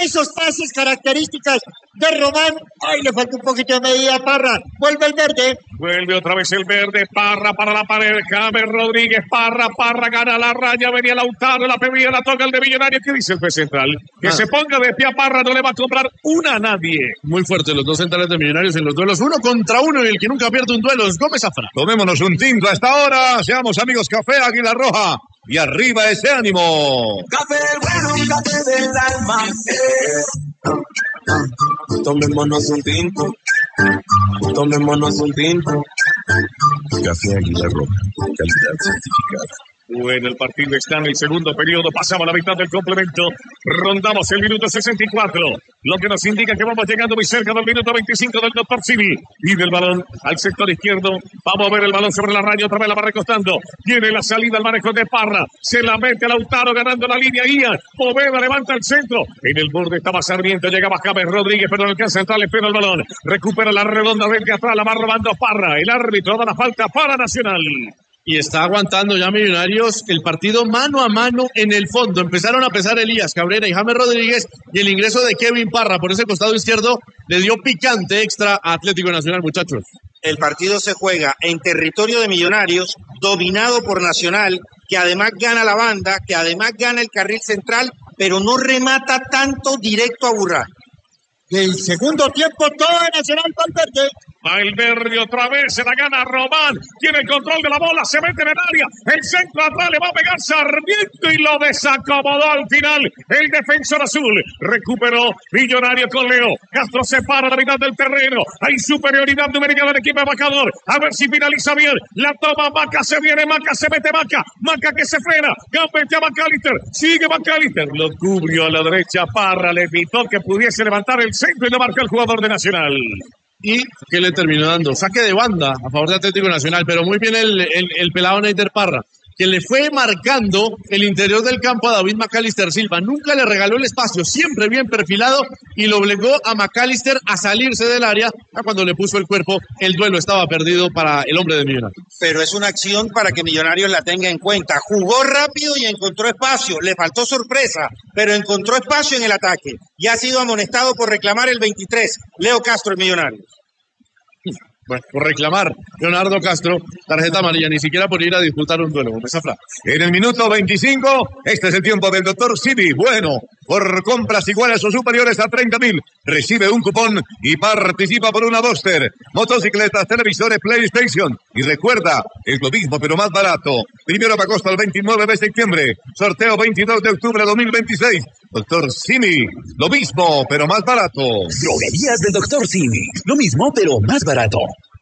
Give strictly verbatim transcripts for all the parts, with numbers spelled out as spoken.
esos pases características de Román. Ay, le falta un poquito de medida a Parra. Vuelve el verde. Vuelve otra vez el verde. Parra para la pared. James Rodríguez. Parra. Parra gana la raya. Venía Lautaro. La pedía. La toca el de Millonario. ¿Qué dice el juez central? Que ah. se ponga de pie a Parra. No le va a comprar una a nadie. Muy fuerte los dos centrales de Millonarios en los duelos. Uno contra uno. Y el que nunca pierde un duelo es Gómez Zafra. Tomémonos un tinto a esta hora. Seamos amigos. Café Águila Roja. Y arriba ese ánimo. Café bueno, café del alma. Tomémonos un tinto. Tomémonos un tinto. Café Águila Roja. Calidad certificada. Bueno, el partido está en el segundo periodo, pasaba la mitad del complemento, rondamos el minuto sesenta y cuatro, lo que nos indica que vamos llegando muy cerca del minuto veinticinco del doctor Simi, y del balón al sector izquierdo, vamos a ver el balón sobre la raya, otra vez la va recostando, viene la salida al manejo de Parra, se la mete a Lautaro ganando la línea, Ian, Poveda levanta el centro, en el borde estaba Sarmiento, llegaba James Rodríguez, pero no alcanza a entrar, le espera el balón, recupera la redonda desde atrás, la va robando Parra, el árbitro da la falta para Nacional. Y está aguantando ya Millonarios el partido mano a mano en el fondo. Empezaron a pesar Elías Cabrera y James Rodríguez y el ingreso de Kevin Parra por ese costado izquierdo le dio picante extra a Atlético Nacional, muchachos. El partido se juega en territorio de Millonarios, dominado por Nacional, que además gana la banda, que además gana el carril central, pero no remata tanto directo a Burra. El segundo tiempo todo en Nacional Valverde. Valverde otra vez, se la gana Román, tiene el control de la bola, se mete en el área, el centro atrás le va a pegar Sarmiento y lo desacomodó al final el defensor azul, recuperó Millonario con Leo, Castro se para a la mitad del terreno, hay superioridad numérica del equipo embajador, a ver si finaliza bien, la toma Maca, se viene Maca, se mete Maca, Maca que se frena, gambetea McAllister, sigue McAllister, lo cubrió a la derecha, Parra le evitó que pudiese levantar el centro y lo marca el jugador de Nacional. Y que le terminó dando saque de banda a favor de Atlético Nacional, pero muy bien el, el, el pelado Neider Parra, que le fue marcando el interior del campo a David McAllister Silva, nunca le regaló el espacio, siempre bien perfilado, y lo obligó a McAllister a salirse del área, a cuando le puso el cuerpo, el duelo estaba perdido para el hombre de Millonarios. Pero es una acción para que Millonarios la tenga en cuenta, jugó rápido y encontró espacio, le faltó sorpresa, pero encontró espacio en el ataque, y ha sido amonestado por reclamar el veintitrés, Leo Castro, el Millonarios. Bueno, por reclamar, Leonardo Castro, tarjeta amarilla, ni siquiera por ir a disputar un duelo. En el minuto veinticinco, este es el tiempo del doctor Simi. Bueno, por compras iguales o superiores a treinta mil, recibe un cupón y participa por una Duster, motocicletas, televisores, PlayStation. Y recuerda, es lo mismo pero más barato. Primero de agosto al veintinueve de septiembre, sorteo veintidós de octubre de dos mil veintiséis. Doctor Simi, lo mismo pero más barato. Droguerías del doctor Simi, lo mismo pero más barato.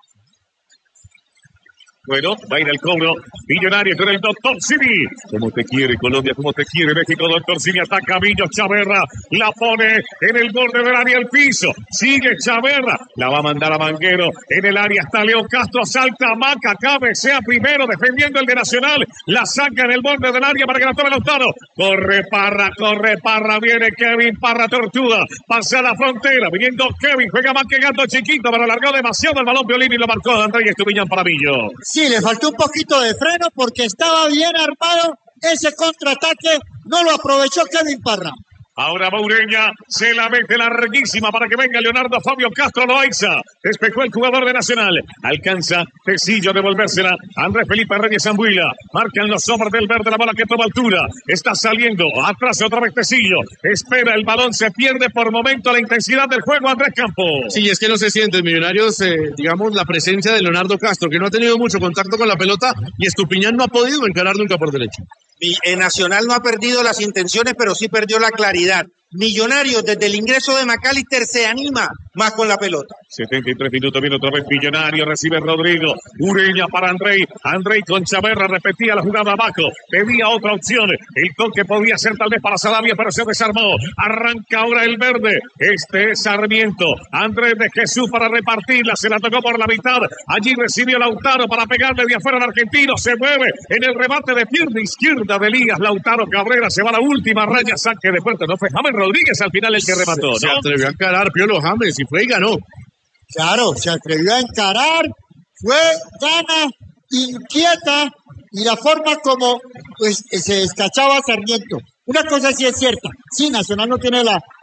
Bueno, va a ir el cobro. Millonario con el doctor Simi. Como te quiere Colombia, como te quiere México, doctor Simi. Ataca Villos, Chaverra. La pone en el borde del área, el piso. Sigue Chaverra. La va a mandar a Manguero. En el área está Leo Castro. Salta Maca. Cabecea primero defendiendo el de Nacional. La saca en el borde del área para que la tome Lautaro. Corre Parra, corre Parra. Viene Kevin Parra, Tortuga. Pasa a la frontera. Viniendo Kevin. Juega más que gato chiquito, pero alargó demasiado el balón Violín y lo marcó Andrés Estupiñán para Villo. Sí, le faltó un poquito de freno porque estaba bien armado. Ese contraataque no lo aprovechó Kevin Parra. Ahora Moureña se la mete larguísima para que venga Leonardo Fabio Castro Loaiza. Despejó el jugador de Nacional. Alcanza Tecillo a devolvérsela. Andrés Felipe Reyes Zambuila. Marcan los hombres del verde la bola que toma altura. Está saliendo. Atrás otra vez Tecillo. Espera el balón. Se pierde por momento la intensidad del juego Andrés Campos. Sí, es que no se siente. Millonarios, eh, digamos, la presencia de Leonardo Castro, que no ha tenido mucho contacto con la pelota y Estupiñán no ha podido encarar nunca por derecha. Y en Nacional no ha perdido las intenciones, pero sí perdió la claridad. Millonarios, desde el ingreso de McAllister, se anima más con la pelota. setenta y tres minutos, viene otra vez Millonario, recibe Rodrigo. Ureña para Andrei. Andrei con Chaverra, repetía la jugada abajo. Pedía otra opción. El toque podía ser tal vez para Salavia, pero se desarmó. Arranca ahora el verde. Este es Sarmiento. Andrés de Jesús para repartirla. Se la tocó por la mitad. Allí recibió Lautaro para pegarle de afuera al argentino. Se mueve en el remate de pierna izquierda de Elías. Lautaro Cabrera se va a la última raya. Saque de puerta. No fue James Rodríguez al final el que remató, ¿no? Se atrevió a encarar Piolo James y fue y ganó. Claro, se atrevió a encarar, fue, gana, inquieta, y la forma como pues se descachaba Sarmiento. Una cosa sí es cierta, sí, Nacional no tiene la,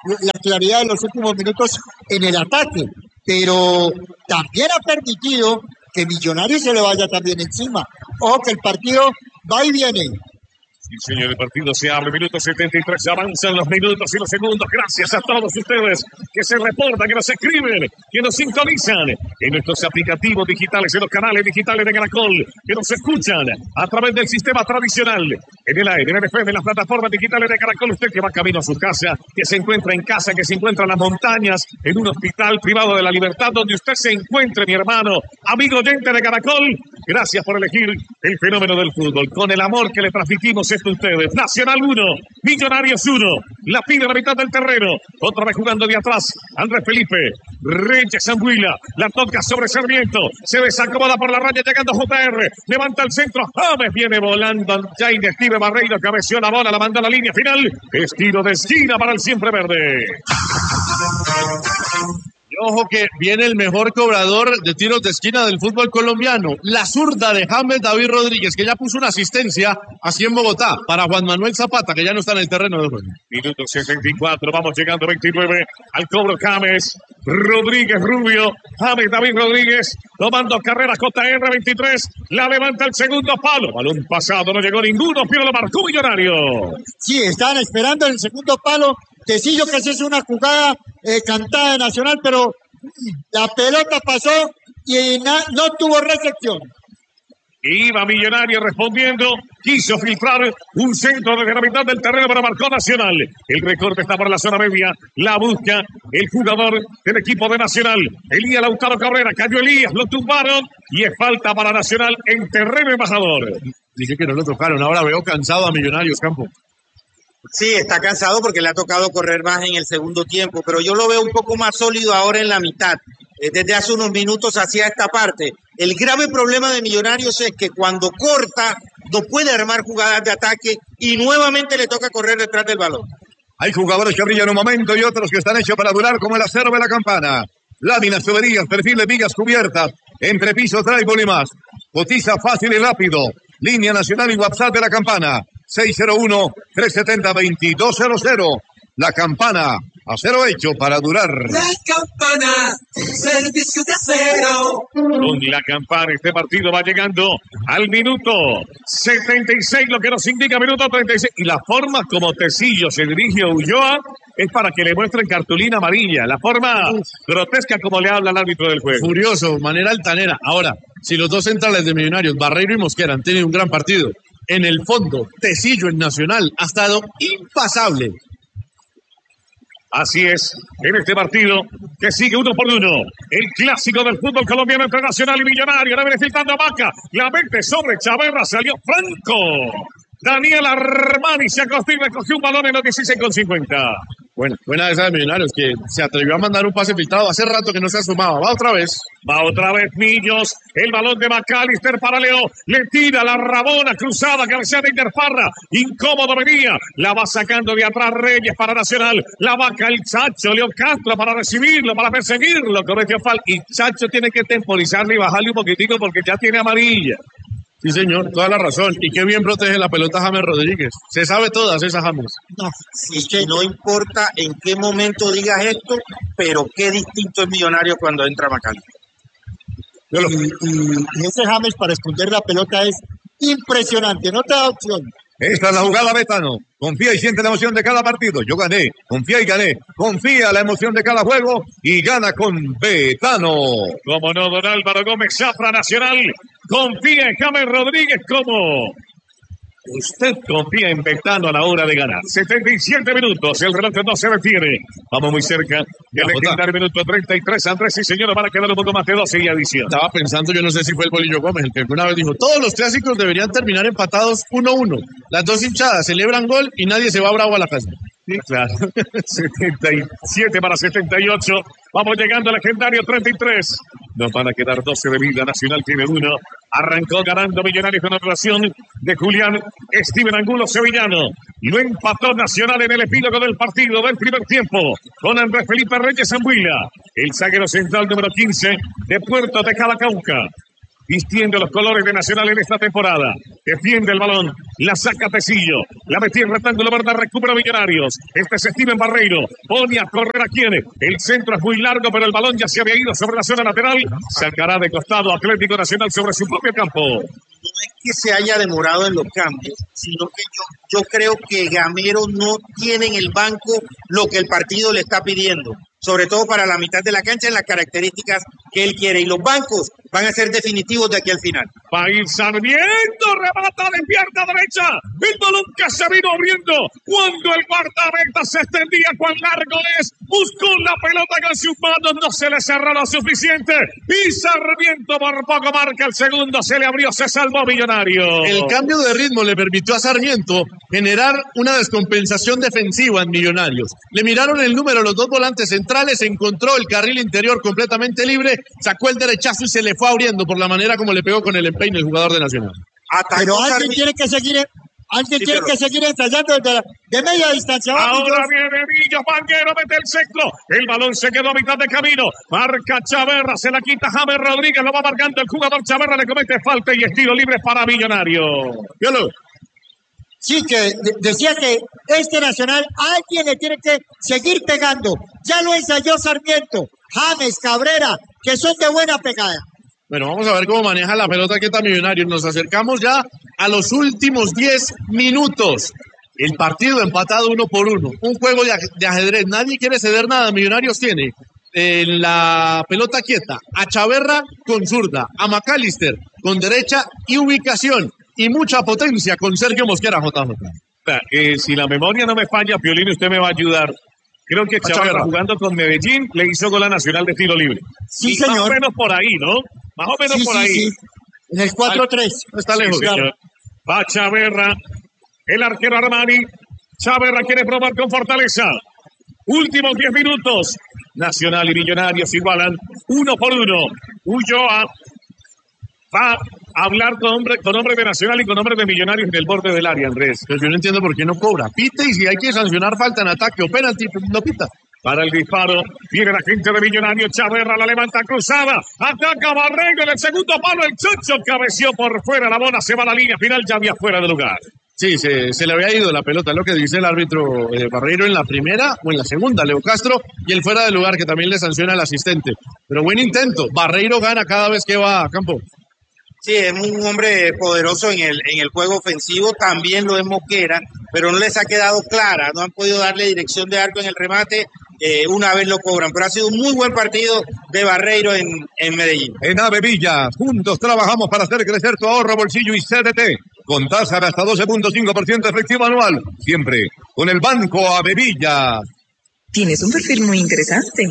la claridad de los últimos minutos en el ataque, pero también ha permitido que Millonarios se le vaya también encima. Ojo que el partido va y viene. Sí, señor, el partido se abre, minuto setenta y tres, avanzan los minutos y los segundos. Gracias a todos ustedes que se reportan, que nos escriben, que nos sintonizan en nuestros aplicativos digitales, en los canales digitales de Caracol, que nos escuchan a través del sistema tradicional, en el aire, en el F M, en las plataformas digitales de Caracol. Usted que va camino a su casa, que se encuentra en casa, que se encuentra en las montañas, en un hospital privado de la libertad, donde usted se encuentre, mi hermano, amigo oyente de Caracol, gracias por elegir el fenómeno del fútbol. Con el amor que le transmitimos esto a ustedes. Nacional uno, Millonarios uno. La pide a la mitad del terreno. Otra vez jugando de atrás. Andrés Felipe. Reyes Anguila. La toca sobre Sarmiento. Se desacomoda por la raya llegando J R. Levanta el centro. James viene volando. Jaime Steve Barreiro cabeció la bola. La manda a la línea final. Estilo de esquina para el siempre verde. Y ojo que viene el mejor cobrador de tiros de esquina del fútbol colombiano, la zurda de James David Rodríguez, que ya puso una asistencia así en Bogotá para Juan Manuel Zapata, que ya no está en el terreno de juego. Minuto sesenta y cuatro, vamos llegando veintinueve al cobro. James Rodríguez Rubio, James David Rodríguez, tomando carrera J R veintitrés, la levanta el segundo palo, balón pasado, no llegó ninguno, pero lo marcó Millonario. Sí, estaban esperando el segundo palo. Tecillo que se hizo una jugada eh, cantada de Nacional, pero la pelota pasó y na, no tuvo recepción. Iba Millonario respondiendo, quiso filtrar un centro desde la mitad del terreno, pero marcó Nacional. El recorte está por la zona media, la busca el jugador del equipo de Nacional. Elías Lautaro Cabrera, cayó Elías, lo tumbaron y es falta para Nacional en terreno embajador. Dice que no lo tocaron, ahora veo cansado a Millonarios, Campo. Sí, está cansado porque le ha tocado correr más en el segundo tiempo, pero yo lo veo un poco más sólido ahora en la mitad. Desde hace unos minutos hacia esta parte. El grave problema de Millonarios es que cuando corta no puede armar jugadas de ataque y nuevamente le toca correr detrás del balón. Hay jugadores que brillan un momento y otros que están hechos para durar, como el acero de la Campana. Láminas, tuberías, perfiles, vigas cubiertas, entrepisos, drywall y más. Cotiza fácil y rápido. Línea nacional y WhatsApp de la Campana. seis cero uno, tres siete cero, dos dos cero cero. La Campana, acero hecho para durar. La Campana, servicio de acero. Con la Campana, este partido va llegando al minuto setenta y seis, lo que nos indica minuto treinta y seis. Y la forma como Tecillo se dirige a Ulloa es para que le muestren cartulina amarilla. La forma grotesca como le habla el árbitro del juego. Furioso, manera altanera. Ahora, si los dos centrales de Millonarios, Barreiro y Mosquera, han tenido un gran partido, en el fondo, Tecillo en Nacional ha estado impasable. Así es, en este partido que sigue uno por uno, el clásico del fútbol colombiano entre Nacional y Millonario. La viene filtrando a Vaca, la mete sobre Chaverra, salió Franco. Daniel Armani se acostó y recogió un balón en los dieciséis con cincuenta. Bueno, buena esa de Millonarios, que se atrevió a mandar un pase filtrado. Hace rato que no se asomaba. Va otra vez. Va otra vez Millos. El balón de McAllister para Leo. Le tira la rabona cruzada. Cabecea de Interparra. Incómodo venía. La va sacando de atrás Reyes para Nacional. La vaca el Chacho. Leo Castro para recibirlo, para perseguirlo. Cometió falta. Y Chacho tiene que temporizarle y bajarle un poquitico porque ya tiene amarilla. Sí, señor, toda la razón. Y qué bien protege la pelota James Rodríguez. Se sabe todas esas, James. No, es que no importa en qué momento digas esto, pero qué distinto es Millonario cuando entra McAllister. Y, y, y ese James para esconder la pelota es impresionante, no te da opción. Esta es la jugada, Betano. Confía y siente la emoción de cada partido. Yo gané, confía y gané. Confía la emoción de cada juego y gana con Betano. Como no, don Álvaro Gómez Zafra Nacional. Confía en James Rodríguez como usted confía en Betano a la hora de ganar. setenta y siete minutos, el reloj no se detiene. Vamos muy cerca del legendario minuto treinta y tres. Andrés y señores, van a quedar un poco más de doce y adición. Estaba pensando, yo no sé si fue el Bolillo Gómez el que alguna vez dijo, todos los clásicos deberían terminar empatados uno uno. Las dos hinchadas celebran gol y nadie se va bravo a la casa. Sí, claro. setenta y siete para setenta y ocho. Vamos llegando al legendario treinta y tres. Nos van a quedar doce de vida. Nacional tiene uno. Arrancó ganando Millonarios con anotación de Julián Steven Angulo Sevillano. Lo empató Nacional en el epílogo del partido del primer tiempo con Andrés Felipe Reyes Anguila, el zaguero central número quince de Puerto de Calacauca. vistiendo los colores de Nacional en esta temporada. Defiende el balón, la saca Tecillo, la metía en rectángulo verde, recupera Millonarios. Este es Steven Barreiro, pone a correr a quien. El centro es muy largo, pero el balón ya se había ido sobre la zona lateral. Sacará de costado Atlético Nacional sobre su propio campo. No es que se haya demorado en los cambios, sino que yo, yo creo que Gamero no tiene en el banco lo que el partido le está pidiendo, sobre todo para la mitad de la cancha en las características que él quiere. Y los bancos van a ser definitivos de aquí al final. Va a ir Sarmiento, remata de pierna derecha. El balón que se vino abriendo cuando el guardameta se extendía. Cuán largo es. Buscó la pelota con sus manos. No se le cerró lo suficiente. Y Sarmiento por poco marca el segundo. Se le abrió, se salvó Millonario. El cambio de ritmo le permitió a Sarmiento generar una descompensación defensiva en Millonarios. Le miraron el número los dos volantes centrales, encontró el carril interior completamente libre, sacó el derechazo y se le fue abriendo por la manera como le pegó con el empeine el jugador de Nacional. Atacó Pero alguien Sarmiento. tiene que seguir, alguien Sí, tiene pero- que seguir ensayando de, de media distancia. Vamos, Ahora Dios. viene Villa, Vanguero mete el centro. El balón se quedó a mitad de camino. Marca Chaverra, se la quita James Rodríguez, lo va marcando el jugador Chaverra, le comete falta y estilo libre para Millonario. Fíjalo. Sí, que de- decía que este Nacional alguien le tiene que seguir pegando. Ya lo ensayó Sarmiento, James, Cabrera, que son de buena pegada. Bueno, vamos a ver cómo maneja la pelota que está Millonarios. Nos acercamos ya a los últimos diez minutos. El partido empatado uno por uno. Un juego de, aj- de ajedrez. Nadie quiere ceder nada. Millonarios tiene en la pelota quieta a Chaverra con zurda, a McAllister con derecha y ubicación. Y mucha potencia con Sergio Mosquera, J J. Eh, si la memoria no me falla, Piolín, usted me va a ayudar. Creo que Chaverra Chaverra. jugando con Medellín le hizo gol a Nacional de tiro libre. Sí, Y Más o señor. menos por ahí, ¿no? Más o menos Sí, por sí, ahí. sí. En el cuatro tres. No está lejos. Sí, señor. Va Chaverra, el arquero Armani. Chaverra quiere probar con fortaleza. Últimos diez minutos. Nacional y Millonarios igualan uno por uno. Ulloa va a hablar con hombre, con hombre de Nacional y con hombre de Millonarios en el borde del área, Andrés. Pero yo no entiendo por qué no cobra. Pite y si hay que sancionar falta en ataque o penalti, no pita. Para el disparo, viene la gente de Millonarios. Chaverra la levanta cruzada. Ataca Barreiro en el segundo palo. El Chocho cabeció por fuera. La bola se va a la línea final. Ya había fuera de lugar. Sí, se, se le había ido la pelota, es lo que dice el árbitro eh, Barreiro en la primera o en la segunda, Leo Castro, y el fuera de lugar que también le sanciona al asistente. Pero buen intento, Barreiro gana cada vez que va a campo. Sí, es un hombre poderoso en el, en el juego ofensivo, también lo es Mosquera, pero no les ha quedado clara, no han podido darle dirección de arco en el remate, eh, una vez lo cobran, pero ha sido un muy buen partido de Barreiro en, en Medellín. En Ave Villa, juntos trabajamos para hacer crecer tu ahorro, bolsillo y C D T. Con tasa de hasta doce punto cinco por ciento efectivo anual. Siempre con el Banco Ave Villa. Tienes un perfil muy interesante.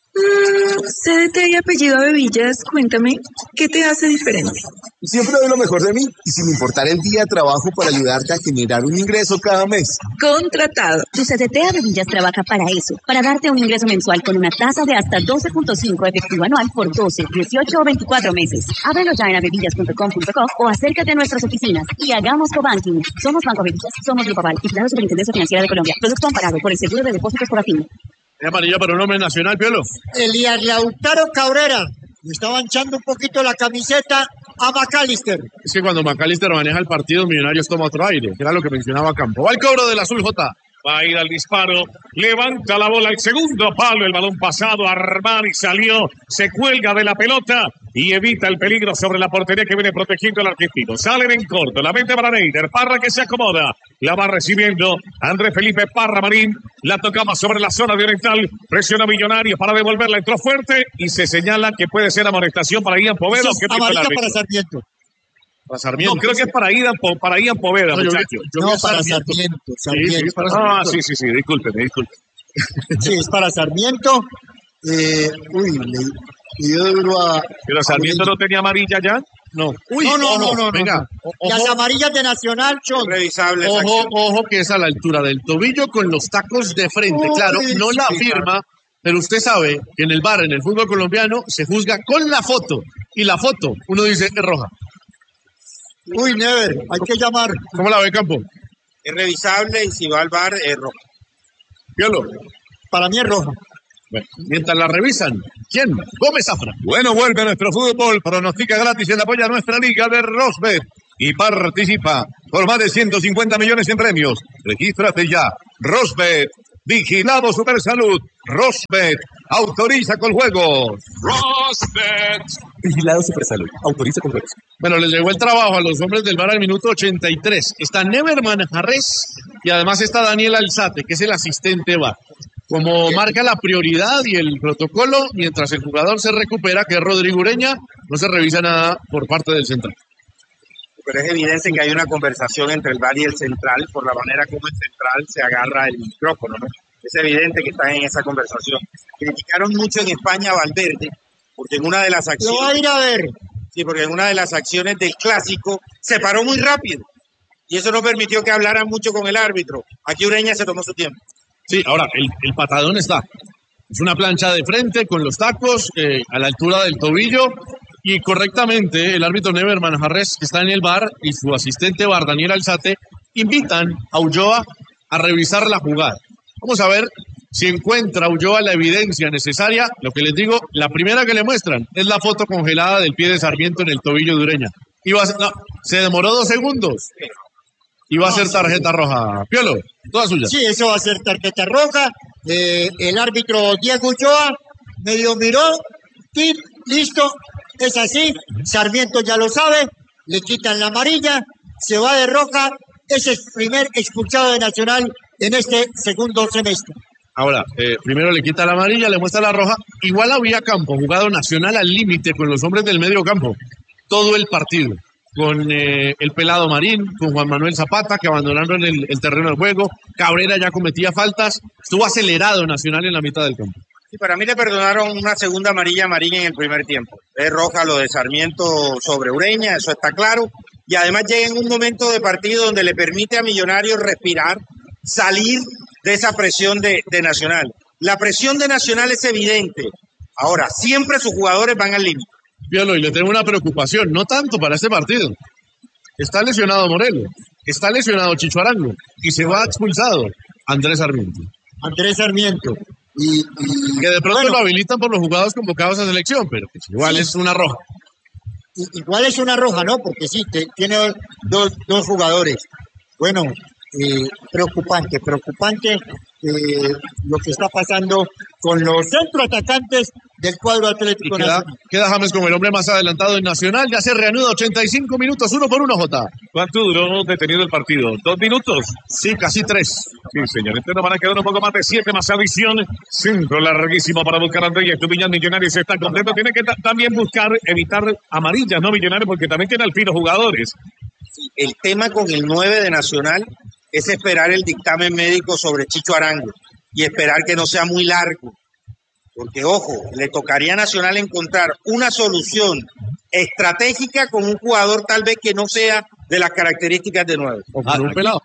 Mm, C D T y apellido Bebillas, cuéntame, ¿qué te hace diferente? Siempre doy lo mejor de mí y sin importar el día trabajo para ayudarte a generar un ingreso cada mes. Contratado. Tu C D T Bebillas trabaja para eso, para darte un ingreso mensual con una tasa de hasta doce punto cinco efectivo anual por doce, dieciocho o veinticuatro meses. Ábrelo ya en avevillas punto com punto co o acércate a nuestras oficinas y hagamos cobanking. Somos Banco Bebillas, somos Grupo Aval y la Superintendencia Financiera de Colombia. Producto amparado por el Seguro de Depósitos por Afin. Es amarilla para un hombre nacional, Piolo. Elías Lautaro Cabrera. Le estaba hinchando un poquito la camiseta a McAllister. Es que cuando McAllister maneja el partido, Millonarios toma otro aire, que era lo que mencionaba Campo. Va el cobro del azul, J. Va a ir al disparo, levanta la bola, el segundo palo, el balón pasado, Armani salió, se cuelga de la pelota y evita el peligro sobre la portería que viene protegiendo el argentino. Salen en corto, la mete para Neider, Parra que se acomoda, la va recibiendo Andrés Felipe Parra Marín, la tocaba sobre la zona de oriental, presiona Millonarios para devolverla, entró fuerte y se señala que puede ser amonestación para Ian Poveda. Eso es amarilla para Sarmiento. Para Sarmiento. No, creo que es para Ian, Po- para Ian Poveda, No, yo vi- muchachos. yo vi No, a para Sarmiento. Sarmiento. Sí, sí, Sarmiento. para Ah, Sarmiento. sí, sí, sí, discúlpeme, discúlpeme. Sí, es para Sarmiento. Eh, uy, le, le dio duro a. Pero Sarmiento no tenía amarilla ya. No. Uy, no, no, ojo, no, no, no, venga. no. o- Las Ojo, amarillas de Nacional son. Revisable esa ojo, acción. ojo, que es a la altura del tobillo con los tacos de frente. Uy, Claro, no la sí, firma, pero usted sabe que en el bar, en el fútbol colombiano, se juzga con la foto. Y la foto, uno dice, es roja. Uy, Never, hay que llamar. ¿Cómo la ve, Campo? Es revisable y si va al bar es rojo. Piolo. Para mí es roja. Bueno, mientras la revisan, ¿quién? Gómez Zafra. Bueno, vuelve nuestro fútbol. Pronostica gratis en apoyo a nuestra liga de Rosbet y participa por más de ciento cincuenta millones en premios. Regístrate ya. Rosbet, vigilado Supersalud. Rosbet, autoriza con juegos. Rosbet. Vigilado Supersalud. Autoriza con juegos. Bueno, les llegó el trabajo a los hombres del bar al minuto ochenta y tres. Está Never Manjarres y además está Daniel Alzate, que es el asistente bar. Como marca la prioridad y el protocolo, mientras el jugador se recupera, que es Rodrigo Ureña, no se revisa nada por parte del central. Pero es evidente que hay una conversación entre el V A R y el central por la manera como el central se agarra el micrófono, ¿no? Es evidente que están en esa conversación. Criticaron mucho en España a Valverde, porque en una de las acciones... Lo va a ir a ver. Sí, porque en una de las acciones del Clásico se paró muy rápido. Y eso no permitió que hablaran mucho con el árbitro. Aquí Ureña se tomó su tiempo. Sí, ahora, el, el patadón está. Es una plancha de frente con los tacos eh, a la altura del tobillo y correctamente el árbitro Never Manjarres, que está en el bar, y su asistente bar, Daniel Alzate, invitan a Ulloa a revisar la jugada. Vamos a ver si encuentra Ulloa la evidencia necesaria. Lo que les digo, la primera que le muestran es la foto congelada del pie de Sarmiento en el tobillo de Ureña. Iba a ser, no, se demoró dos segundos. Y va a ser tarjeta roja. Piolo, toda suya. Sí, eso va a ser tarjeta roja. Eh, el árbitro Diego Ulloa medio miró, tip, listo, es así. Sarmiento ya lo sabe, le quitan la amarilla, se va de roja. Ese es el primer expulsado de Nacional en este segundo semestre. Ahora, eh, primero le quita la amarilla, le muestra la roja. Igual había campo, jugado Nacional al límite con los hombres del medio campo. Todo el partido. Con eh, el Pelado Marín, con Juan Manuel Zapata, que abandonaron el, el terreno del juego. Cabrera ya cometía faltas. Estuvo acelerado Nacional en la mitad del campo. Sí, para mí le perdonaron una segunda amarilla a Marín en el primer tiempo. Es roja lo de Sarmiento sobre Ureña, eso está claro. Y además llega en un momento de partido donde le permite a Millonarios respirar, salir de esa presión de, de Nacional. La presión de Nacional es evidente. Ahora, siempre sus jugadores van al límite. Piolo, y le tengo una preocupación, no tanto para este partido. Está lesionado Morelos, está lesionado Chicho Arango y se va expulsado Andrés Sarmiento. Andrés Sarmiento. Y, y que de pronto bueno, lo habilitan por los jugadores convocados a selección, pero pues igual sí, es una roja. Igual es una roja, ¿no? Porque sí, te, tiene dos, dos jugadores. Bueno, eh, preocupante, preocupante eh, lo que está pasando con los centroatacantes del cuadro Atlético y queda, Nacional. Queda James como el hombre más adelantado en Nacional, ya se reanuda ochenta y cinco minutos, uno por uno, Jota. ¿Cuánto duró detenido el partido? ¿Dos minutos? Sí, casi tres. Sí, señor, entonces nos van a quedar un poco más de siete, más adición. Centro larguísimo para buscar a Andrés Estupiñán. Millonarios está completo, tiene que ta- también buscar evitar amarillas, ¿no, Millonarios? Porque también tiene al fin los jugadores. Sí, el tema con el nueve de Nacional es esperar el dictamen médico sobre Chicho Arango y esperar que no sea muy largo. Porque, ojo, le tocaría a Nacional encontrar una solución estratégica con un jugador tal vez que no sea de las características de nueve. O con un pelado.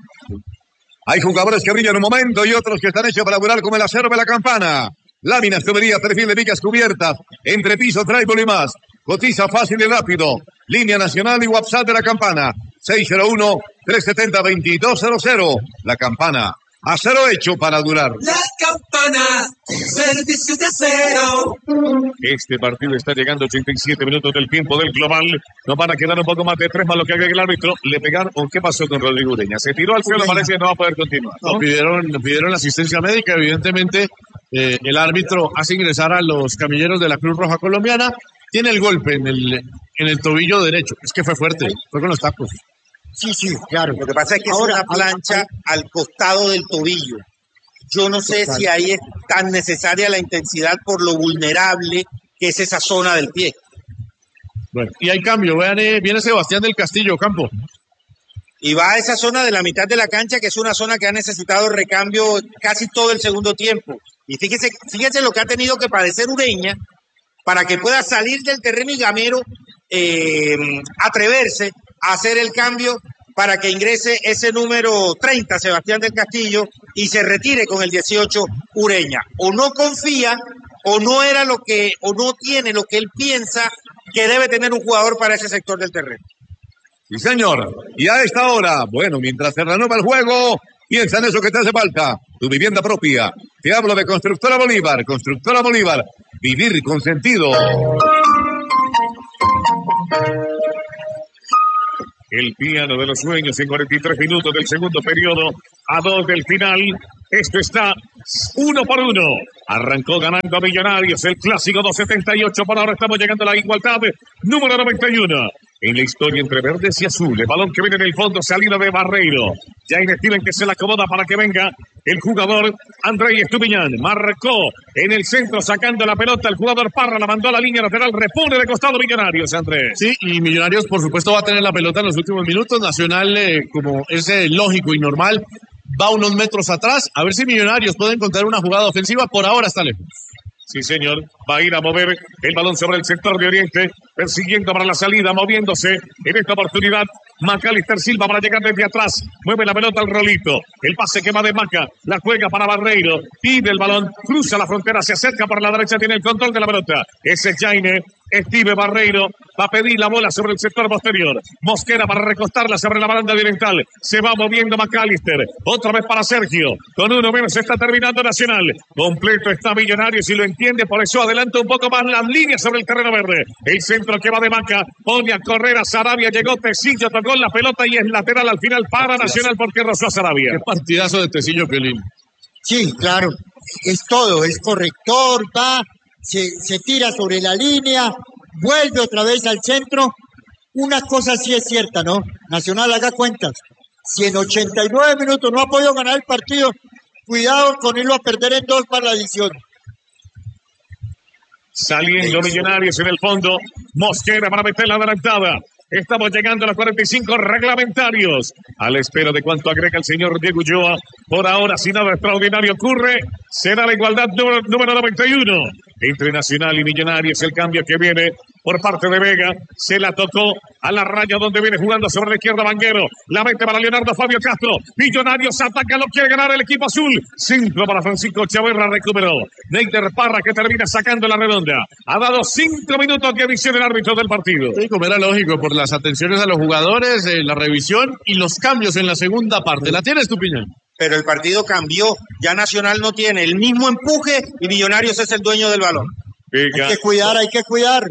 Hay jugadores que brillan un momento y otros que están hechos para durar como el acero de la campana. Láminas, tuberías, perfil de vigas cubiertas, entrepiso, trébol y más. Cotiza fácil y rápido. Línea nacional y WhatsApp de la campana. seis cero uno, tres siete cero, dos dos cero cero. La campana. Acero hecho para durar. La campana, servicios de acero. Este partido está llegando a ochenta y siete minutos del tiempo del global. Nos van a quedar un poco más de tres más lo que haga el árbitro. Le pegaron. ¿Qué pasó con Rodrigo Ureña? Se tiró al suelo, parece que no va a poder continuar, ¿no? No, pidieron, pidieron asistencia médica. Evidentemente, eh, el árbitro hace ingresar a los camilleros de la Cruz Roja Colombiana. Tiene el golpe en el, en el tobillo derecho. Es que fue fuerte, fue con los tacos. Sí, sí, claro. Lo que pasa es que Ahora, es una plancha al costado del tobillo. Yo no sé Total. si ahí es tan necesaria la intensidad por lo vulnerable que es esa zona del pie. Bueno, y hay cambio. Vean, eh, viene Sebastián del Castillo, campo. Y va a esa zona de la mitad de la cancha, que es una zona que ha necesitado recambio casi todo el segundo tiempo. Y fíjese, fíjese lo que ha tenido que padecer Ureña para que pueda salir del terreno y Gamero eh, atreverse a hacer el cambio para que ingrese ese número treinta, Sebastián del Castillo, y se retire con el dieciocho Ureña. O no confía, o no era lo que, o no tiene lo que él piensa que debe tener un jugador para ese sector del terreno. Sí, señor. Y a esta hora, bueno, mientras se renueva el juego, piensa en eso que te hace falta. tu vivienda propia. Te hablo de Constructora Bolívar. Constructora Bolívar. Vivir con sentido. El piano de los sueños en cuarenta y tres minutos del segundo periodo, a dos del final. Esto está uno por uno. Arrancó ganando a Millonarios el clásico dos setenta y ocho. Por ahora estamos llegando a la igualdad número noventa y uno. En la historia entre verdes y azules. Balón que viene en el fondo, salida de Barreiro. Ya en Steven que se la acomoda para que venga el jugador Andrei Estupiñán. Marcó en el centro sacando la pelota. El jugador Parra la mandó a la línea lateral. Repone de costado Millonarios, Andrés. Sí, y Millonarios por supuesto va a tener la pelota en los últimos minutos. Nacional, eh, como es eh, lógico y normal, va unos metros atrás. A ver si Millonarios puede encontrar una jugada ofensiva. Por ahora está lejos. Sí, señor. Va a ir a mover el balón sobre el sector de Oriente, persiguiendo para la salida, moviéndose en esta oportunidad. Macalister Silva para llegar desde atrás. Mueve la pelota al Rolito. El pase que va de Maca. La juega para Barreiro. Pide el balón. Cruza la frontera. Se acerca por la derecha. Tiene el control de la pelota. Ese es Jaime. Steve Barreiro va a pedir la bola sobre el sector posterior. Mosquera para recostarla sobre la baranda oriental. Se va moviendo Macalister. Otra vez para Sergio. Con uno menos está terminando Nacional. Completo está Millonarios y lo entiende. Por eso adelanta un poco más las líneas sobre el terreno verde. El centro que va de Maca. Pone a correr a Sarabia. Llegó Tecillo. Tocó la pelota y es lateral al final para Nacional porque rozó a Sarabia. Qué partidazo de Tecillo, Piolín. Sí, claro. Es todo. Es corrector. Va. Se, se tira sobre la línea, vuelve otra vez al centro. Una cosa sí es cierta, ¿no? Nacional, haga cuentas. Si en ochenta y nueve minutos no ha podido ganar el partido, cuidado con irlo a perder en dos para la adición. Saliendo Millonarios en el fondo. Mosquera para meter la adelantada. Estamos llegando a los cuarenta y cinco reglamentarios. A la espera de cuánto agrega el señor Diego Ulloa. Por ahora, si nada extraordinario ocurre, será la igualdad número, número noventa y uno. Entre Nacional y Millonarios, el cambio que viene por parte de Vega. Se la tocó a la raya donde viene jugando sobre la izquierda Vanguero. La mete para Leonardo Fabio Castro. Millonarios ataca, lo quiere ganar el equipo azul. Centro para Francisco Chaverra, recuperó. Neider Parra que termina sacando la redonda. Ha dado cinco minutos de adición el árbitro del partido. Sí, como era lógico, por las atenciones a los jugadores, eh, la revisión y los cambios en la segunda parte. ¿La tienes, Estupiñán? Pero el partido cambió. Ya Nacional no tiene el mismo empuje y Millonarios es el dueño del balón. Venga. Hay que cuidar, hay que cuidar.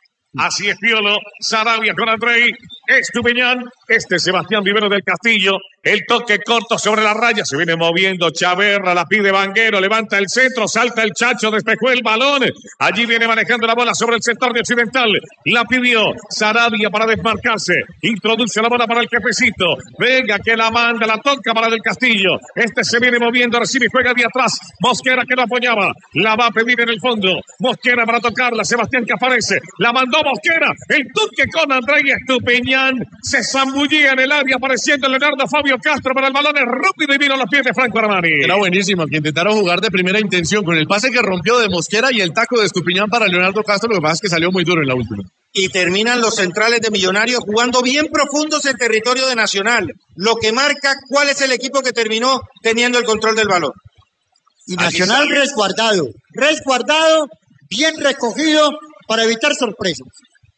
Así es Piolo, Sarabia con Andrei, Estupiñán, este Sebastián Vivero del Castillo, el toque corto sobre la raya, se viene moviendo Chaverra, la pide Vanguero, levanta el centro, salta el Chacho, despejó el balón, allí viene manejando la bola sobre el sector de Occidental, la pidió Sarabia para desmarcarse, introduce la bola para el jefecito, venga que la manda, la toca para del Castillo, este se viene moviendo, recibe y juega de atrás, Mosquera que lo apoyaba, la va a pedir en el fondo, Mosquera para tocarla, Sebastián que aparece, la mandó Mosquera, el toque con Andrei Estupiñán, se zambullía en el área apareciendo Leonardo Fabio Castro, pero el balón es rápido y vino a los pies de Franco Armani. Era buenísimo, que intentaron jugar de primera intención con el pase que rompió de Mosquera y el taco de Estupiñán para Leonardo Castro, lo que pasa es que salió muy duro en la última. Y terminan los centrales de Millonarios jugando bien profundos en territorio de Nacional, lo que marca cuál es el equipo que terminó teniendo el control del balón. Y Nacional resguardado, resguardado, bien recogido para evitar sorpresas.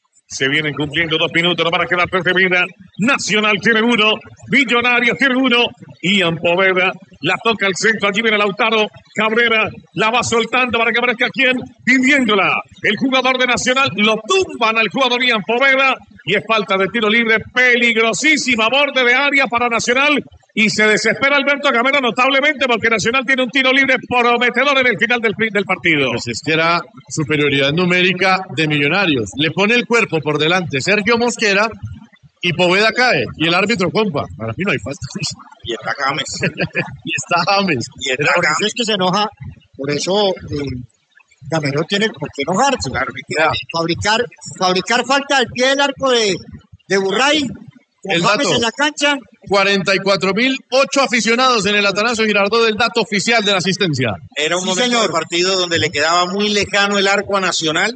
Se vienen cumpliendo dos minutos, no van a quedar tres de vida. Nacional tiene uno, Millonarios tiene uno. Ian Poveda la toca al centro, allí viene Lautaro Cabrera, la va soltando para que aparezca quien, pidiéndola. El jugador de Nacional lo tumban al jugador Ian Poveda y es falta de tiro libre peligrosísima, borde de área para Nacional. Y se desespera Alberto Gamero notablemente porque Nacional tiene un tiro libre prometedor en el final del, del partido. Pues es que era superioridad numérica de Millonarios. Le pone el cuerpo por delante Sergio Mosquera y Poveda cae. Y el árbitro compa. Para mí no hay falta. Y está James. y está James. Y está Por James. eso es que se enoja. Por eso eh, Gamero tiene por qué enojarse. Claro, que queda. Fabricar, fabricar falta al pie del arco de, de Burray. El James dato. en la cancha. cuarenta y cuatro mil ocho aficionados en el Atanasio Girardot del dato oficial de la asistencia. Era un Sí, momento señor. del partido donde le quedaba muy lejano el arco a Nacional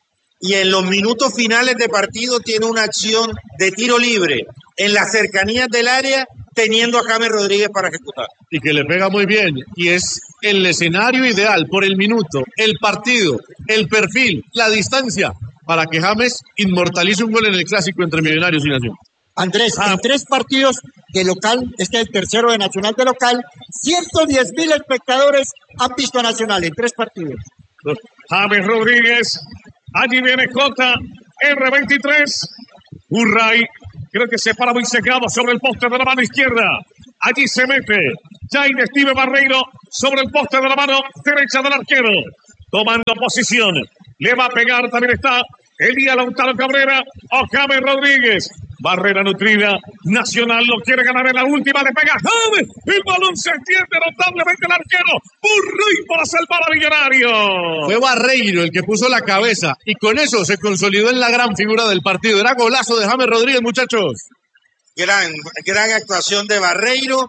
y en los minutos finales de partido tiene una acción de tiro libre en las cercanías del área teniendo a James Rodríguez para ejecutar. Y que le pega muy bien. Y es el escenario ideal por el minuto, el partido, el perfil, la distancia para que James inmortalice un gol en el clásico entre Millonarios y Nación. Andrés, en tres partidos de local, este es el tercero de Nacional de local, ciento diez mil espectadores han visto a Nacional en tres partidos. James Rodríguez, allí viene J, R veintitrés, Urray, creo que se para muy secado sobre el poste de la mano izquierda. Allí se mete Jaime Steve Barreiro sobre el poste de la mano derecha del arquero. Tomando posición. Le va a pegar, también está Elías Lautaro Cabrera o James Rodríguez. Barrera nutrida. Nacional lo quiere ganar en la última. Le pega James. El balón se extiende notablemente el arquero. Urray para salvar a Millonario. Fue Barreiro el que puso la cabeza y con eso se consolidó en la gran figura del partido. Era golazo de James Rodríguez, muchachos. Gran, gran actuación de Barreiro.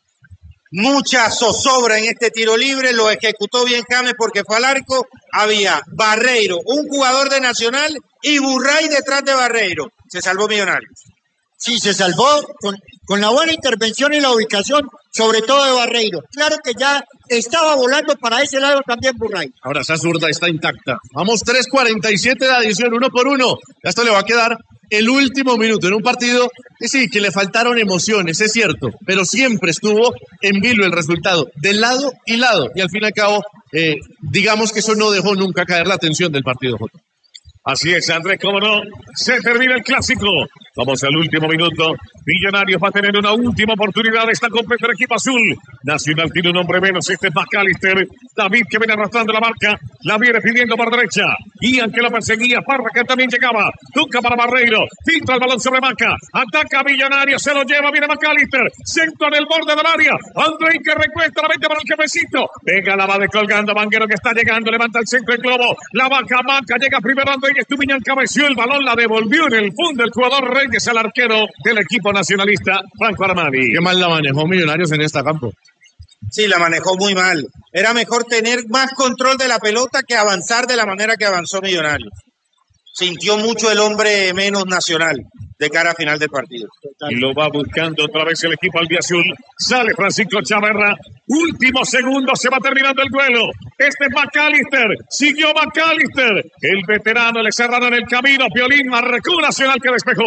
Mucha zozobra en este tiro libre. Lo ejecutó bien James porque fue al arco. Había Barreiro, un jugador de Nacional, y Burray detrás de Barreiro. Se salvó Millonarios. Sí, se salvó con, con la buena intervención y la ubicación, sobre todo de Barreiro. Claro que ya estaba volando para ese lado también Burray. Ahora esa zurda está intacta. Vamos tres cuarenta y siete de adición, uno por uno. Esto le va a quedar el último minuto en un partido que sí, que le faltaron emociones, es cierto, pero siempre estuvo en vilo el resultado, de lado y lado. Y al fin y al cabo, eh, digamos que eso no dejó nunca caer la atención del partido, Jota. Así es, Andrés, cómo no, se termina el clásico. Vamos al último minuto. Millonarios va a tener una última oportunidad. Está completo el equipo azul. Nacional tiene un hombre menos. Este es McAllister. David que viene arrastrando la marca. La viene pidiendo por derecha. Ian que la perseguía. Parra que también llegaba. Toca para Barreiro. Filtra el balón sobre Maca. Ataca Millonarios. Se lo lleva. Viene McAllister. Centro en el borde del área. Andrei que recuesta la mente para el jefecito. Venga, la va descolgando. Vanguero que está llegando. Levanta el centro el globo. La vaca Maca. Llega primero Andrei. Estupiñán cabeció el balón. La devolvió en el fondo el jugador Reyes al arquero del equipo nacionalista, Franco Armani. Qué mal la manejó Millonarios en esta campo. Sí, la manejó muy mal. Era mejor tener más control de la pelota que avanzar de la manera que avanzó Millonarios. Sintió mucho el hombre menos Nacional de cara a final del partido. Y lo va buscando otra vez el equipo albiazul. Sale Francisco Chaverra. Último segundo, se va terminando el duelo. Este es McAllister. Siguió McAllister. El veterano le cerraron el camino. Piolín marcó Nacional que despejó.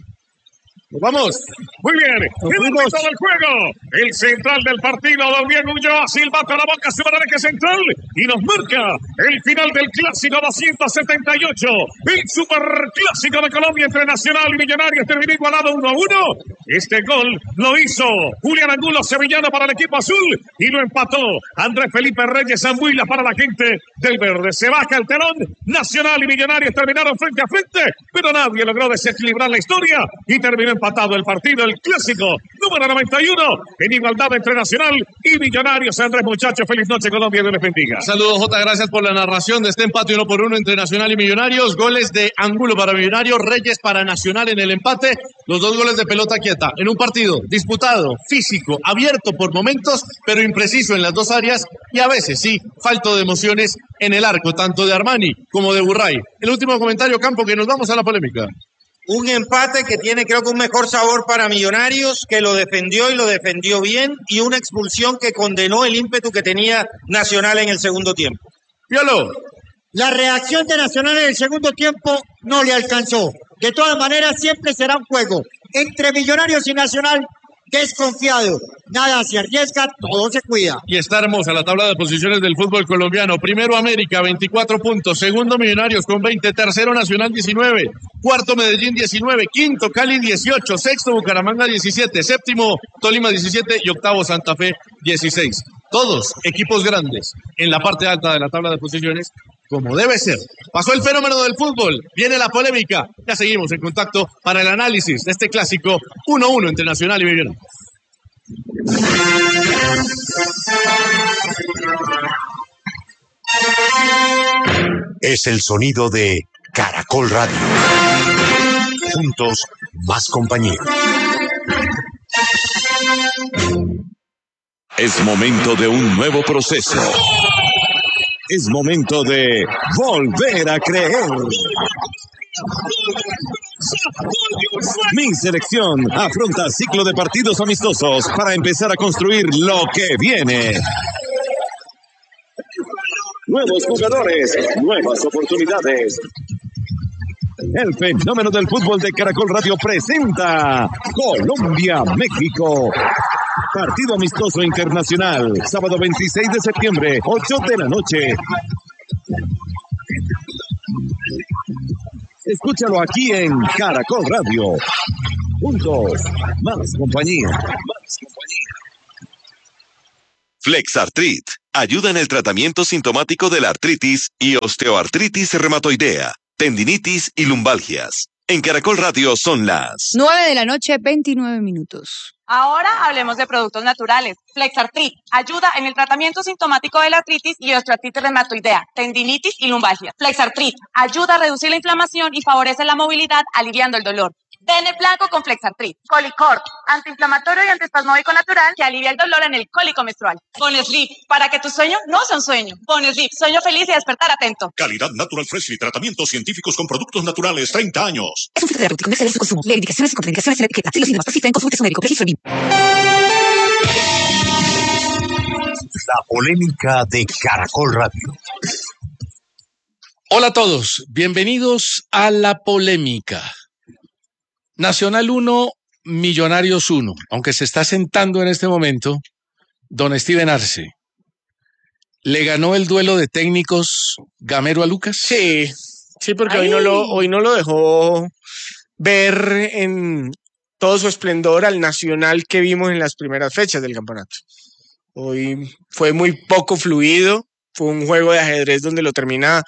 Nos vamos. Muy bien. Hemos todo el juego. El central del partido, Don Diego Ulloa, silbato a la boca, su que central. Y nos marca el final del clásico doscientos setenta y ocho. El superclásico de Colombia entre Nacional y Millonarios terminó igualado uno a uno. Este gol lo hizo Julián Angulo Sevillano para el equipo azul. Y lo empató Andrés Felipe Reyes Zambuila para la gente del verde. Se baja el telón. Nacional y Millonarios terminaron frente a frente. Pero nadie logró desequilibrar la historia. Y terminó empatado el partido, el clásico número noventa y uno, en igualdad entre Nacional y Millonarios. Andrés, muchachos, feliz noche, Colombia, Dios les bendiga. Saludos, Jota, gracias por la narración de este empate uno por uno entre Nacional y Millonarios. Goles de Angulo para Millonarios, Reyes para Nacional en el empate. Los dos goles de pelota quieta en un partido disputado, físico, abierto por momentos, pero impreciso en las dos áreas y a veces, sí, falto de emociones en el arco, tanto de Armani como de Burray. El último comentario, Campo, que nos vamos a la polémica. Un empate que tiene, creo que un mejor sabor para Millonarios, que lo defendió y lo defendió bien, y una expulsión que condenó el ímpetu que tenía Nacional en el segundo tiempo. Piolo. La reacción de Nacional en el segundo tiempo no le alcanzó. De todas maneras, siempre será un juego entre Millonarios y Nacional. Desconfiado, nada se arriesga, todo se cuida. Y está hermosa la tabla de posiciones del fútbol colombiano. Primero América, veinticuatro puntos. Segundo Millonarios con veinte. Tercero Nacional, diecinueve. Cuarto Medellín, diecinueve. Quinto Cali, dieciocho. Sexto Bucaramanga, diecisiete. Séptimo Tolima, diecisiete. Y octavo Santa Fe, dieciséis. Todos equipos grandes en la parte alta de la tabla de posiciones, como debe ser. Pasó el fenómeno del fútbol, viene la polémica. Ya seguimos en contacto para el análisis de este clásico uno a uno entre Nacional y Millonarios. Es el sonido de Caracol Radio. Juntos, más compañía. Es momento de un nuevo proceso. Es momento de volver a creer. Mi selección afronta ciclo de partidos amistosos para empezar a construir lo que viene. Nuevos jugadores, nuevas oportunidades. El fenómeno del fútbol de Caracol Radio presenta Colombia-México. Partido amistoso internacional, sábado veintiséis de septiembre, ocho de la noche. Escúchalo aquí en Caracol Radio. Juntos, más compañía. Más compañía. Flexartrit ayuda en el tratamiento sintomático de la artritis y osteoartritis reumatoidea, tendinitis y lumbalgias. En Caracol Radio son las nueve de la noche, veintinueve minutos. Ahora hablemos de productos naturales. Flexartrit ayuda en el tratamiento sintomático de la artritis y osteoartritis reumatoidea, tendinitis y lumbalgia. Flexartrit ayuda a reducir la inflamación y favorece la movilidad, aliviando el dolor. Dene blanco con Flexartrit. Colicort, antiinflamatorio y antiespasmódico natural que alivia el dolor en el cólico menstrual. Bonesrip, para que tu sueño no sea un sueño. Bonesrip, sueño feliz y despertar atento. Calidad Natural Freshly, tratamientos científicos con productos naturales, treinta años. Es un fitoterapéutico, no excede su consumo. Lee indicaciones y contraindicaciones en la etiqueta. Si los síntomas persisten, consulte a su médico. Registro B I M. La polémica de Caracol Radio. Hola a todos, bienvenidos a La Polémica. Nacional uno, Millonarios uno, aunque se está sentando en este momento don Steven Arce. ¿Le ganó el duelo de técnicos Gamero a Lucas? Sí, sí, porque hoy no, lo, hoy no lo dejó ver en todo su esplendor al Nacional que vimos en las primeras fechas del campeonato. Hoy fue muy poco fluido, fue un juego de ajedrez donde lo termina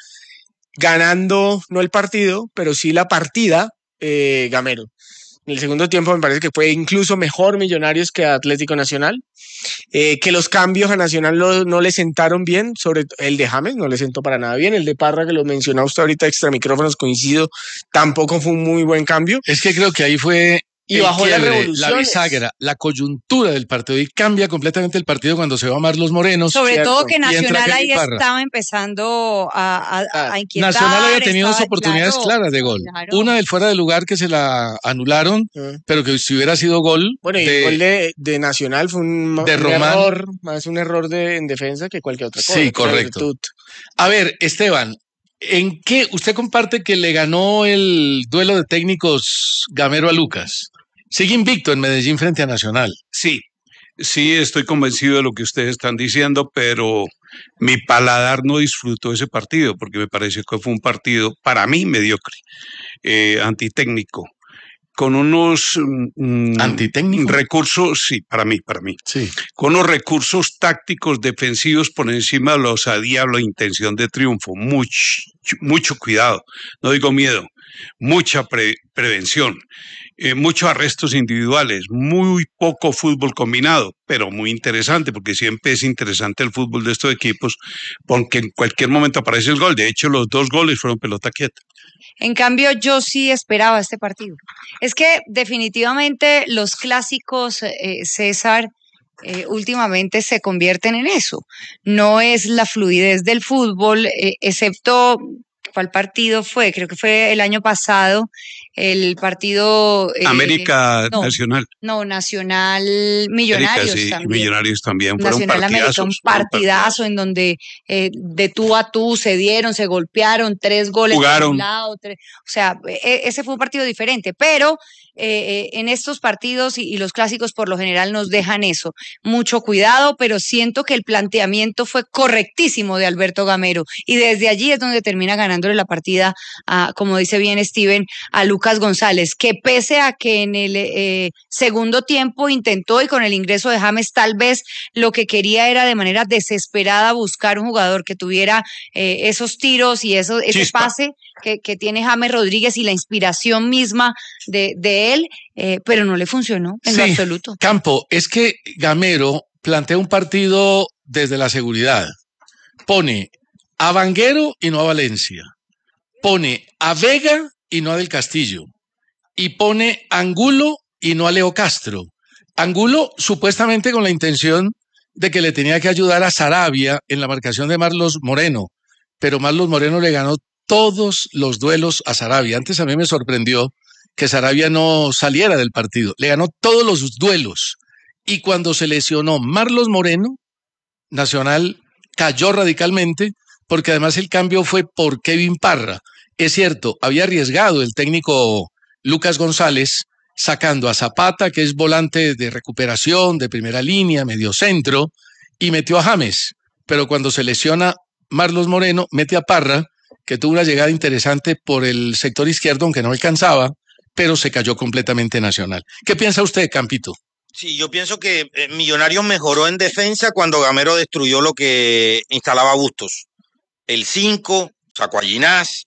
ganando, no el partido, pero sí la partida, eh, Gamero. En el segundo tiempo me parece que fue incluso mejor Millonarios que Atlético Nacional, eh, que los cambios a Nacional lo, no le sentaron bien, sobre el de James no le sentó para nada bien, el de Parra que lo mencionó usted ahorita extra micrófonos, coincido, tampoco fue un muy buen cambio. Es que creo que ahí fue y bajó la revolución, la bisagra, la coyuntura del partido, y cambia completamente el partido cuando se va Marlos Moreno. Sobre ¿cierto? todo que Nacional ahí Parra. Estaba empezando a, a, a inquietar. Nacional había tenido dos oportunidades claro, claras de gol. Claro. Una del fuera de lugar que se la anularon, uh-huh. pero que si hubiera sido gol. Bueno, y de, el gol de, de Nacional fue un, de un error, más un error de, en defensa que cualquier otra cosa. Sí, correcto. A ver, Esteban, ¿en qué usted comparte que le ganó el duelo de técnicos Gamero a Lucas? Sigue invicto en Medellín frente a Nacional. Sí, sí estoy convencido de lo que ustedes están diciendo, pero mi paladar no disfrutó ese partido porque me pareció que fue un partido, para mí, mediocre, eh, antitécnico, con unos mm, ¿Antitécnico? recursos, sí, para mí, para mí, sí. con unos recursos tácticos defensivos por encima de la osadía o la intención de triunfo. Mucho, mucho cuidado, no digo miedo, mucha pre- prevención. Eh, muchos arrestos individuales, muy poco fútbol combinado, pero muy interesante, porque siempre es interesante el fútbol de estos equipos, porque en cualquier momento aparece el gol. De hecho, los dos goles fueron pelota quieta. En cambio, yo sí esperaba este partido. Es que definitivamente los clásicos, eh, César, eh, últimamente se convierten en eso. No es la fluidez del fútbol, eh, excepto... ¿Cuál partido fue? Creo que fue el año pasado, el partido... Eh, América no, Nacional. No, Nacional Millonarios América, sí, también. Millonarios también. Fueron Nacional América, un partidazo en donde eh, de tú a tú se dieron, se golpearon, tres goles Jugaron. de un lado. Tres, o sea, e- ese fue un partido diferente, pero eh, en estos partidos y, y los clásicos por lo general nos dejan eso. Mucho cuidado, pero siento que el planteamiento fue correctísimo de Alberto Gamero y desde allí es donde termina ganándole la partida, a, como dice bien Steven, a Lucas González, que pese a que en el eh, segundo tiempo intentó y con el ingreso de James tal vez lo que quería era de manera desesperada buscar un jugador que tuviera eh, esos tiros y eso, ese Chispa. pase que, que tiene James Rodríguez y la inspiración misma de, de él, eh, pero no le funcionó en sí, lo absoluto. Campo, es que Gamero plantea un partido desde la seguridad. Pone a Vanguero y no a Valencia. Pone a Vega y no a Del Castillo. Y pone a Angulo y no a Leo Castro. Angulo supuestamente con la intención de que le tenía que ayudar a Sarabia en la marcación de Marlos Moreno. Pero Marlos Moreno le ganó todos los duelos a Sarabia. Antes a mí me sorprendió que Sarabia no saliera del partido. Le ganó todos los duelos. Y cuando se lesionó Marlos Moreno, Nacional cayó radicalmente, porque además el cambio fue por Kevin Parra. Es cierto, había arriesgado el técnico Lucas González sacando a Zapata, que es volante de recuperación, de primera línea, medio centro, y metió a James. Pero cuando se lesiona Marlos Moreno, mete a Parra, que tuvo una llegada interesante por el sector izquierdo, aunque no alcanzaba, pero se cayó completamente Nacional. ¿Qué piensa usted, Campito? Sí, yo pienso que eh, Millonarios mejoró en defensa cuando Gamero destruyó lo que instalaba Bustos. El cinco, sacó a Ginás,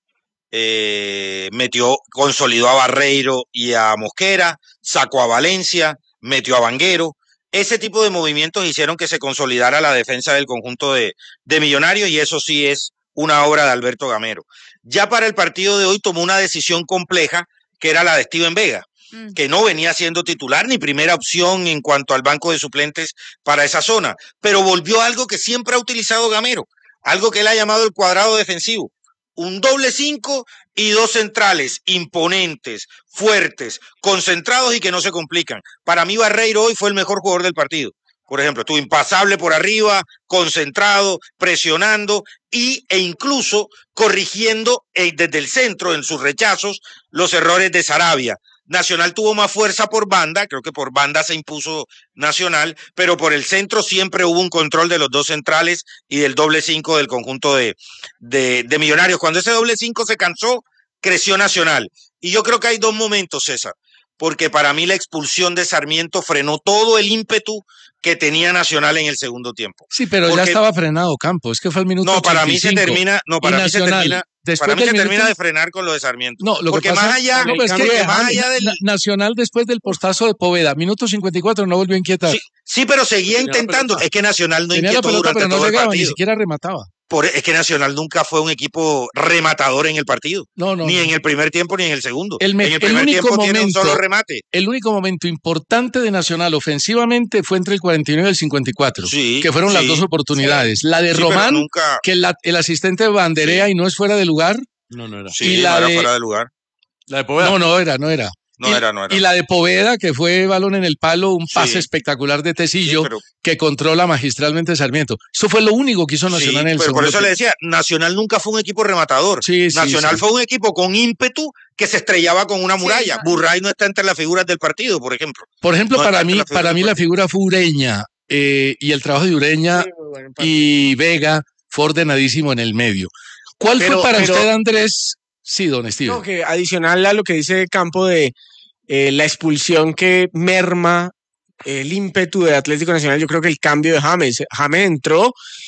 eh, metió, consolidó a Barreiro y a Mosquera, sacó a Valencia, metió a Vanguero. Ese tipo de movimientos hicieron que se consolidara la defensa del conjunto de, de Millonarios, y eso sí es una obra de Alberto Gamero. Ya para el partido de hoy tomó una decisión compleja, que era la de Steven Vega, mm. que no venía siendo titular ni primera opción en cuanto al banco de suplentes para esa zona, pero volvió a algo que siempre ha utilizado Gamero, algo que él ha llamado el cuadrado defensivo. Un doble cinco y dos centrales imponentes, fuertes, concentrados y que no se complican. Para mí Barreiro hoy fue el mejor jugador del partido. Por ejemplo, estuvo impasable por arriba, concentrado, presionando y, e incluso corrigiendo eh, desde el centro en sus rechazos los errores de Sarabia. Nacional tuvo más fuerza por banda, creo que por banda se impuso Nacional, pero por el centro siempre hubo un control de los dos centrales y del doble cinco del conjunto de, de, de Millonarios. Cuando ese doble cinco se cansó, creció Nacional. Y yo creo que hay dos momentos, César, porque para mí la expulsión de Sarmiento frenó todo el ímpetu que tenía Nacional en el segundo tiempo. Sí, pero porque ya estaba frenado Campo, es que fue el minuto No, ochenta y cinco. para mí se termina, no, para mí Nacional, se termina, para mí se termina minuto... de frenar con lo de Sarmiento. No, lo porque que pasa, más allá, no, es que porque más allá del Nacional después del postazo de Poveda, minuto cincuenta y cuatro no volvió a inquietar. Sí, sí pero seguía Tenía intentando, es que Nacional no Tenía inquietó pelota, durante pero no todo llegaba, el partido. Ni siquiera remataba. Por, es que Nacional nunca fue un equipo rematador en el partido. No, no. Ni no. en el primer tiempo ni en el segundo. El, me, en el primer el único tiempo momento, tiene un solo remate. El único momento importante de Nacional ofensivamente fue entre el cuarenta y nueve y el cincuenta y cuatro, sí, que fueron sí, las dos oportunidades. Sí, la de sí, Román, nunca... que la, el asistente banderea sí. y no es fuera de lugar. No, no era. Sí, y la no era de, fuera de lugar. La de Poveda. No, no era, no era. No y, era, no era. Y la de Poveda, que fue balón en el palo, un pase sí. espectacular de Tecillo, sí, pero... que controla magistralmente Sarmiento. Eso fue lo único que hizo Nacional sí, en el pero segundo por eso tiempo. le decía, Nacional nunca fue un equipo rematador. Sí, sí, Nacional sí. fue un equipo con ímpetu que se estrellaba con una muralla. Sí, Burray no está entre las figuras del partido, por ejemplo. Por ejemplo, no para mí, para mí la figura fue Ureña, eh, y el trabajo de Ureña sí, bueno, y Vega fue ordenadísimo en el medio. ¿Cuál pero, fue para pero... usted, Andrés? Sí, don Steven. No, que adicional a lo que dice Campo de eh, la expulsión que merma el ímpetu de Atlético Nacional, yo creo que el cambio de James. James entró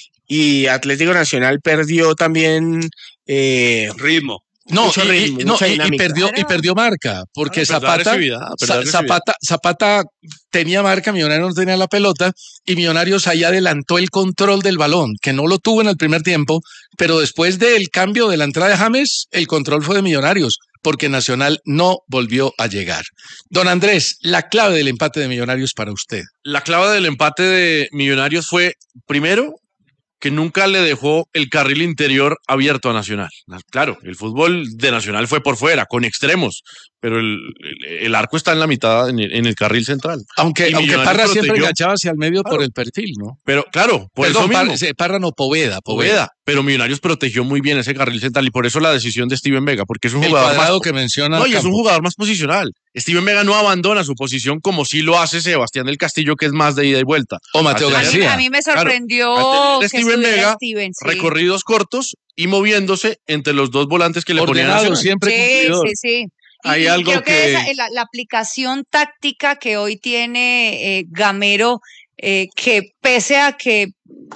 y Atlético Nacional perdió también eh, ritmo. No, y, ritmo, y, no y, y, perdió, y perdió marca, porque ah, Zapata, Zapata, Zapata tenía marca, Millonarios no tenía la pelota, y Millonarios ahí adelantó el control del balón, que no lo tuvo en el primer tiempo, pero después del cambio de la entrada de James, el control fue de Millonarios, porque Nacional no volvió a llegar. Don Andrés, la clave del empate de Millonarios para usted. La clave del empate de Millonarios fue, primero, que nunca le dejó el carril interior abierto a Nacional. Claro, el fútbol de Nacional fue por fuera, con extremos, pero el, el, el arco está en la mitad, en el, en el carril central. Aunque, aunque Parra protegió, siempre enganchaba hacia el medio claro, por el perfil, ¿no? Pero claro, por Perdón, eso mismo. Parra, Parra no, Poveda, Poveda. Poveda. Pero Millonarios protegió muy bien ese carril central y por eso la decisión de Steven Vega, porque es un el jugador más... que menciona no, y es un jugador más posicional. Steven Vega no abandona su posición como sí lo hace Sebastián del Castillo, que es más de ida y vuelta. O Mateo García. A mí, a mí me sorprendió claro, que Steven Vega, Steven, sí. recorridos cortos y moviéndose entre los dos volantes que le Ordenado, ponían. Siempre sí, cumplidor. sí, sí. Hay y algo creo que, que... esa, la, la aplicación táctica que hoy tiene eh, Gamero, eh, que pese a que,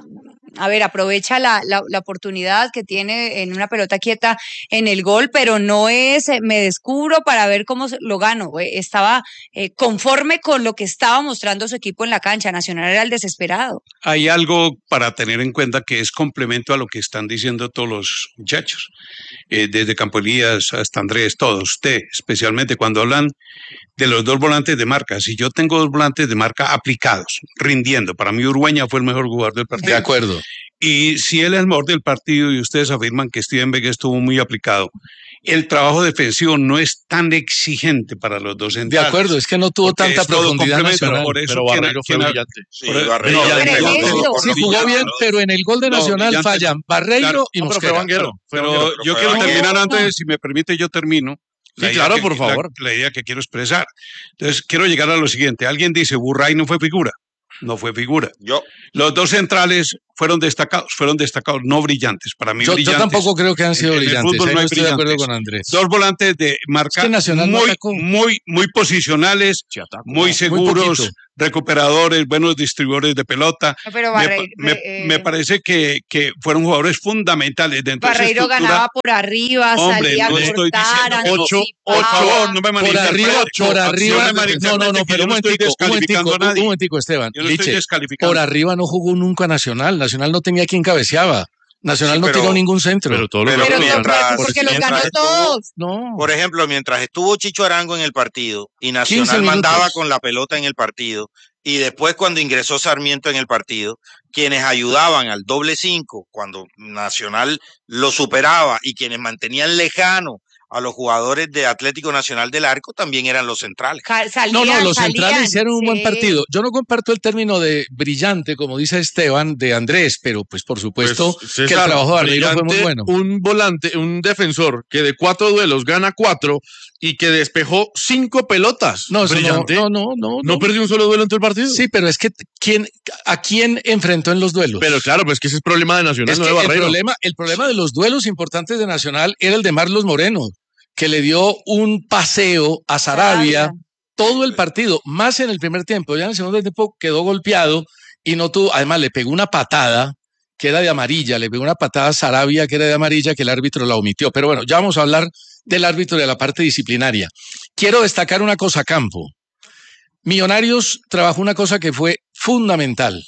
a ver, aprovecha la, la, la oportunidad que tiene en una pelota quieta en el gol, pero no es, eh, me descubro para ver cómo lo gano. Eh, estaba eh, conforme con lo que estaba mostrando su equipo en la cancha. Nacional era el desesperado. Hay algo para tener en cuenta que es complemento a lo que están diciendo todos los muchachos, eh, desde Campo Elías hasta Andrés, todos, usted, especialmente cuando hablan de los dos volantes de marca. Si yo tengo dos volantes de marca aplicados, rindiendo, para mí Urueña fue el mejor jugador del partido. De acuerdo. Y si él es el mejor del partido y ustedes afirman que Steven Vega estuvo muy aplicado, el trabajo defensivo no es tan exigente para los dos centrales. De acuerdo, es que no tuvo tanta profundidad nacional. Por eso pero Barreiro fue brillante. Sí, Barreiro. Sí, jugó bien, pero en el gol de Nacional no, fallan Barreiro claro, y Mosquera. Pero, pero yo quiero terminar antes, si me permite, yo termino. Sí, claro, que, por favor. La, la idea que quiero expresar. Entonces, quiero llegar a lo siguiente. Alguien dice, Burray no fue figura. No fue figura. Yo. Los dos centrales fueron destacados, fueron destacados, no brillantes. Para mí, yo, brillantes. Yo tampoco creo que han sido en brillantes. El fútbol no hay estoy brillantes. de acuerdo con Andrés. Dos volantes de marca es que muy, muy, muy posicionales, muy seguros, muy recuperadores, buenos distribuidores de pelota. No, pero me, Barreiro, me, eh, me parece que, que fueron jugadores fundamentales dentro Barreiro de esa ganaba por arriba, Hombre, salía no a estoy cortar, diciendo ocho, por favor, no me por arriba, por arriba, no, no, no, pero un momentico, un momentico, un momentico, Esteban. Yo no estoy descalificando. Por arriba no jugó nunca Nacional, Nacional no tenía quien cabeceaba. Nacional sí, pero, no tiró ningún centro. Pero todo lo pero pero mientras, porque los ganó estuvo, todos. No. Por ejemplo, mientras estuvo Chicho Arango en el partido y Nacional mandaba con la pelota en el partido, y después cuando ingresó Sarmiento en el partido, quienes ayudaban al doble cinco cuando Nacional lo superaba y quienes mantenían lejano a los jugadores de Atlético Nacional del Arco también eran los centrales. Salían, no, no, los salían, centrales hicieron un sí. buen partido. Yo no comparto el término de brillante, como dice Esteban, de Andrés, pero pues por supuesto pues, César, que el trabajo de Barreiro fue muy bueno. Un volante, un defensor que de cuatro duelos gana cuatro y que despejó cinco pelotas. No, brillante. No, no, no, no. ¿No perdió un solo duelo en todo el partido? Sí, pero es que ¿quién, ¿a quién enfrentó en los duelos? Pero claro, pues que ese es el problema de Nacional, es no que de Barreiro. El problema, el problema de los duelos importantes de Nacional era el de Marlos Moreno, que le dio un paseo a Sarabia ah, todo el partido, más en el primer tiempo. Ya en el segundo tiempo quedó golpeado y no tuvo, además le pegó una patada que era de amarilla, le pegó una patada a Sarabia que era de amarilla, que el árbitro la omitió. Pero bueno, ya vamos a hablar del árbitro de la parte disciplinaria. Quiero destacar una cosa, Campo. Millonarios trabajó una cosa que fue fundamental.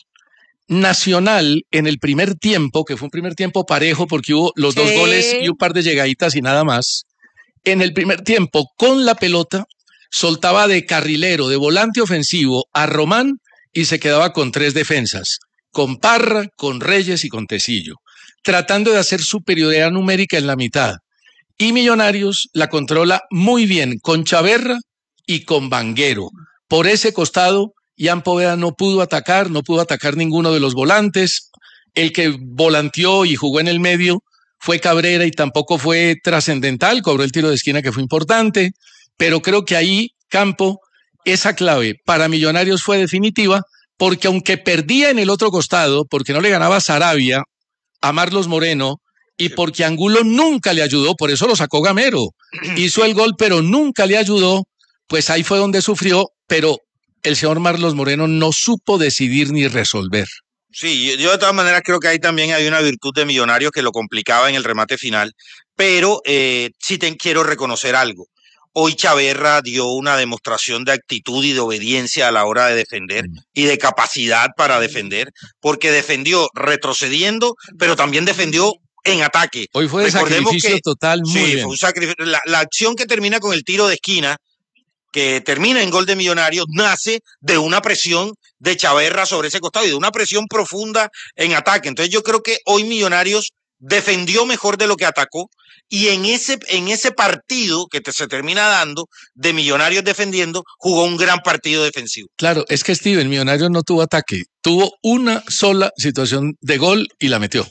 Nacional en el primer tiempo, que fue un primer tiempo parejo porque hubo los sí. dos goles y un par de llegaditas y nada más. En el primer tiempo, con la pelota, soltaba de carrilero, de volante ofensivo a Román y se quedaba con tres defensas, con Parra, con Reyes y con Tecillo, tratando de hacer superioridad numérica en la mitad. Y Millonarios la controla muy bien con Chaverra y con Vanguero. Por ese costado, Ian Poveda no pudo atacar, no pudo atacar ninguno de los volantes. El que volanteó y jugó en el medio fue Cabrera y tampoco fue trascendental, cobró el tiro de esquina que fue importante, pero creo que ahí, Campo, esa clave para Millonarios fue definitiva, porque aunque perdía en el otro costado, porque no le ganaba Sarabia a Marlos Moreno, y porque Angulo nunca le ayudó, por eso lo sacó Gamero, hizo el gol, pero nunca le ayudó, pues ahí fue donde sufrió, pero el señor Marlos Moreno no supo decidir ni resolver. Sí, yo, yo de todas maneras creo que ahí también hay una virtud de Millonarios que lo complicaba en el remate final, pero eh, sí te quiero reconocer algo. Hoy Chaverra dio una demostración de actitud y de obediencia a la hora de defender y de capacidad para defender, porque defendió retrocediendo, pero también defendió en ataque. Hoy fue de Recordemos sacrificio que, total, muy sí, bien. Fue un sacrificio. La, la acción que termina con el tiro de esquina, que termina en gol de Millonarios, nace de una presión de Chaverra sobre ese costado y de una presión profunda en ataque. Entonces yo creo que hoy Millonarios defendió mejor de lo que atacó y en ese, en ese partido que te, se termina dando de Millonarios defendiendo, jugó un gran partido defensivo. Claro, es que Steven, Millonarios no tuvo ataque, tuvo una sola situación de gol y la metió.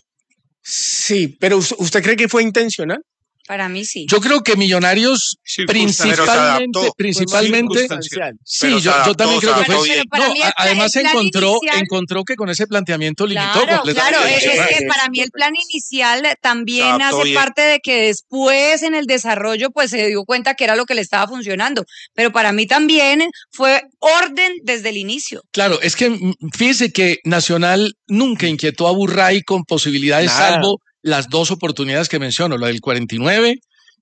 Sí, pero ¿usted cree que fue intencional? Para mí sí. Yo creo que Millonarios principalmente, principalmente, sí, yo, yo también creo que fue. Pero, pero no, mí el, además el encontró, inicial, encontró que con ese planteamiento limitó claro, completamente. Claro, es, es que para mí el plan inicial también hace bien. parte de que después en el desarrollo pues se dio cuenta que era lo que le estaba funcionando. Pero para mí también fue orden desde el inicio. Claro, es que fíjese que Nacional nunca inquietó a Burray con posibilidades, Nada. salvo las dos oportunidades que menciono, la del cuarenta y nueve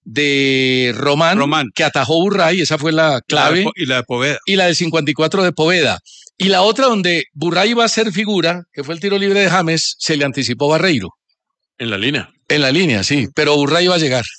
de Román, Román. que atajó Burray, esa fue la clave, y la de Poveda. Y la del cincuenta y cuatro de Poveda. Y la otra donde Burray iba a ser figura, que fue el tiro libre de James, se le anticipó Barreiro. En la línea. En la línea, sí, pero Burray iba a llegar.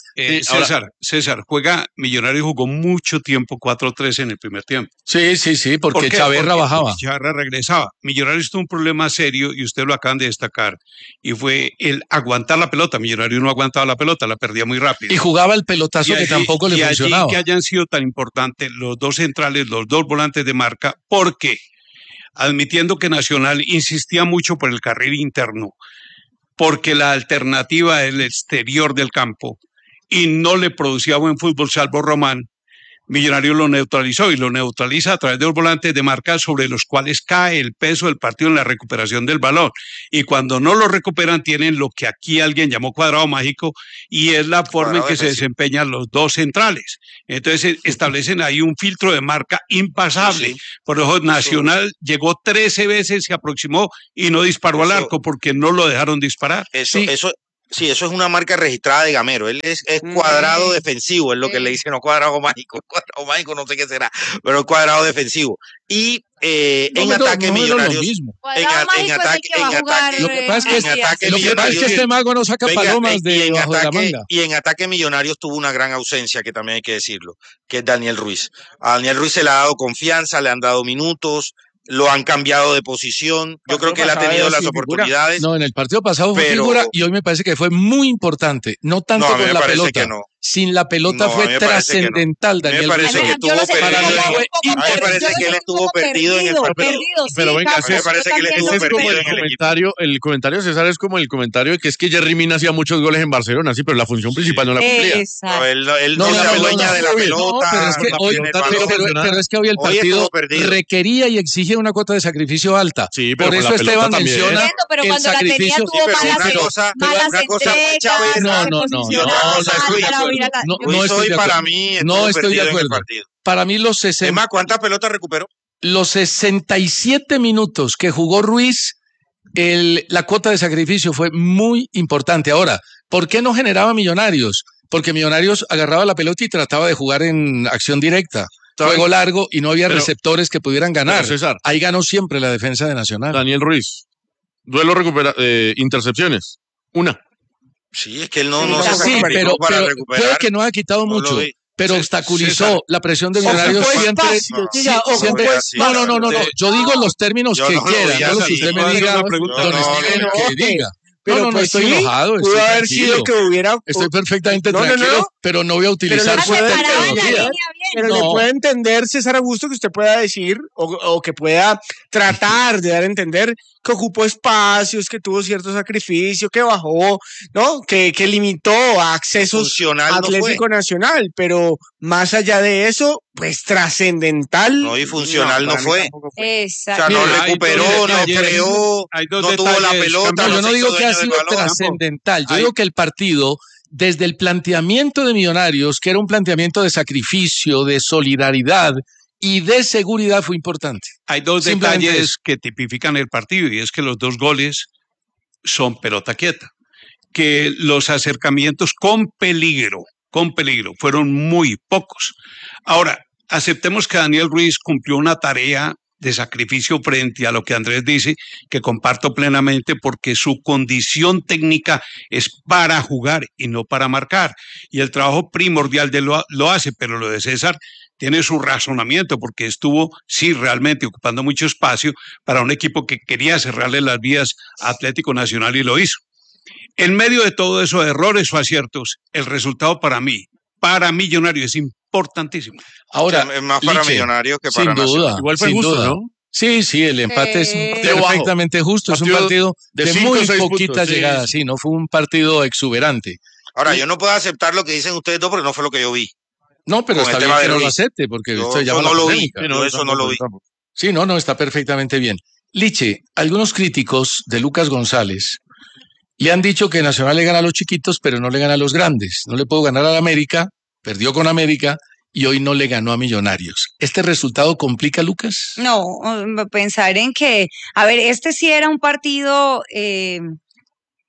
Eh, Sí, ahora- César, César, juega, Millonarios jugó mucho tiempo cuatro tres en el primer tiempo. Sí, sí, sí, porque ¿Por qué? Chaverra Porque bajaba. Chaverra regresaba. Millonarios tuvo un problema serio y usted lo acaban de destacar, y fue el aguantar la pelota. Millonarios no aguantaba la pelota, la perdía muy rápido. Y jugaba el pelotazo Y que allí- tampoco le y allí funcionaba. que hayan sido tan importantes los dos centrales, los dos volantes de marca, porque admitiendo que Nacional insistía mucho por el carril interno, porque la alternativa es el exterior del campo y no le producía buen fútbol salvo Román, Millonarios lo neutralizó y lo neutraliza a través de los volantes de marca sobre los cuales cae el peso del partido en la recuperación del balón. Y cuando no lo recuperan tienen lo que aquí alguien llamó cuadrado mágico y es la forma en que se desempeñan los dos centrales. Entonces establecen ahí un filtro de marca impasable. Por eso Nacional llegó trece veces, se aproximó y no disparó al arco porque no lo dejaron disparar. Eso, eso, sí, eso es una marca registrada de Gamero. Él es, es cuadrado defensivo, es lo que le dicen, no cuadrado mágico. Cuadrado mágico no sé qué será, pero cuadrado defensivo. Y eh, No, en pero ataque no es lo Millonarios. mismo. En, a- en ataque, en ataque, Lo que pasa es que, en ataque lo que, pasa es que Millonarios- este mago no saca Venga, palomas y de en bajo de la ataque, manga. y en ataque Millonarios tuvo una gran ausencia, que también hay que decirlo, que es Daniel Ruiz. A Daniel Ruiz se le ha dado confianza, le han dado minutos, lo han cambiado de posición. Yo creo que él ha tenido las oportunidades. No, en el partido pasado fue pero- figura y hoy me parece que fue muy importante. No tanto No, a mí con me la parece pelota. que no. Sin la pelota No, a mí fue me parece que no. trascendental, A mí me Daniel. parece Ruiz. que estuvo Para perdido. mí fue A mí me parece que él estuvo perdido en el Pero, partido. pero venga, A mí me parece que él estuvo ese es como perdido el en el equipo. comentario, el comentario de César es como el comentario de que es que Jerry Mina hacía muchos goles en Barcelona, sí, pero la función principal no la cumplía. No, él, no- él No, no, no, se no, adueña no, de la no, pelota. pero es que no hoy, tiene el pero, balón. pero- pero es que hoy el Hoy partido estuvo perdido. requería y exigía una cuota de sacrificio alta. pero Por con eso la pelota Esteban también. menciona Entiendo, pero el cuando la tenía sacrificio. tuvo malas, una cosa- malas una cosa fue entregas, Chávez. No, no, no, no, Y otra no, cosa no es estoy de Ruiz. acuerdo. No, Ruiz no estoy hoy de para acuerdo. mí No estuvo estoy de perdido en el acuerdo. partido. Para mí los Es sesenta, más, ¿cuántas pelotas recuperó? los sesenta y siete minutos que jugó Ruiz, el, la cuota de sacrificio fue muy importante. Ahora, ¿por qué no generaba Millonarios? Porque Millonarios agarraba la pelota y trataba de jugar en acción directa. Juego largo y no había Pero- receptores que pudieran ganar. pero, César. Ahí ganó siempre la defensa de Nacional. Daniel Ruiz, duelo recupera eh, intercepciones, una. Sí, es que él no, no se Sí, sacrificó pero, para pero recuperar. puede que no haya quitado No lo mucho, vi. pero Sí, obstaculizó César. la presión de Ocupó Millonarios siempre. espacio, sí, ya, ocupó siempre- espacio. no, no, no, no, no. Yo digo los términos Yo que no lo quieran, vi no los que así. usted ¿Puedo me hacer diga, una pregunta? don No, no, Steven, no, que no. diga. Pero no, no, no pues estoy sí, enojado. pudo estoy haber sido tranquilo. que hubiera. Estoy perfectamente No, no, no, tranquilo, no. pero no voy a utilizar le su puede terminología. entender, pero le No. puede entender, César Augusto, que usted pueda decir o, o que pueda tratar de dar a entender que ocupó espacios, que tuvo cierto sacrificio, que bajó, ¿no? Que, que limitó a accesos Funcional no Atlético fue. Nacional, pero más allá de eso, pues trascendental. No, y funcional no para mí fue. tampoco fue. O Exacto. sea, no Mira, hay recuperó, dos no detalles, creó, hay dos no tuvo la detalles, pelota, No, no yo no se digo hizo que ha dueño del sido balón. trascendental. Yo Hay- digo que el partido, desde el planteamiento de Millonarios, que era un planteamiento de sacrificio, de solidaridad y de seguridad, fue importante. Hay dos Simplemente detalles eso. que tipifican el partido y es que los dos goles son pelota quieta, que los acercamientos con peligro, con peligro, fueron muy pocos. Ahora, aceptemos que Daniel Ruiz cumplió una tarea de sacrificio frente a lo que Andrés dice, que comparto plenamente porque su condición técnica es para jugar y no para marcar. Y el trabajo primordial de lo, lo hace, pero lo de César tiene su razonamiento porque estuvo, sí, realmente ocupando mucho espacio para un equipo que quería cerrarle las vías a Atlético Nacional y lo hizo. En medio de todo eso, errores o aciertos, el resultado para mí, para Millonarios, es importantísimo. Ahora, Es más para Liche, Millonarios que para sin duda, Nacional. Igual fue sin justo, duda. ¿no? Sí, sí, el empate Sí. es Partido bajo. perfectamente justo. Es un Partido partido de de, cinco o muy seis poquitas puntos, sí, llegadas. sí. Sí, no fue un partido exuberante. Ahora, yo no puedo aceptar lo que dicen ustedes dos porque no fue lo que yo vi. No, pero Con está el bien tema que de no lo Ruiz. acepte, porque Yo esto eso llama no la lo vi. polémica. Yo eso no lo vi. Sí, no, no, está perfectamente bien. Liche, algunos críticos de Lucas González le han dicho que Nacional le gana a los chiquitos, pero no le gana a los grandes. No le puedo ganar a la América, perdió con América y hoy no le ganó a Millonarios. ¿Este resultado complica a Lucas? No, um, pensar en que, a ver, este sí era un partido eh,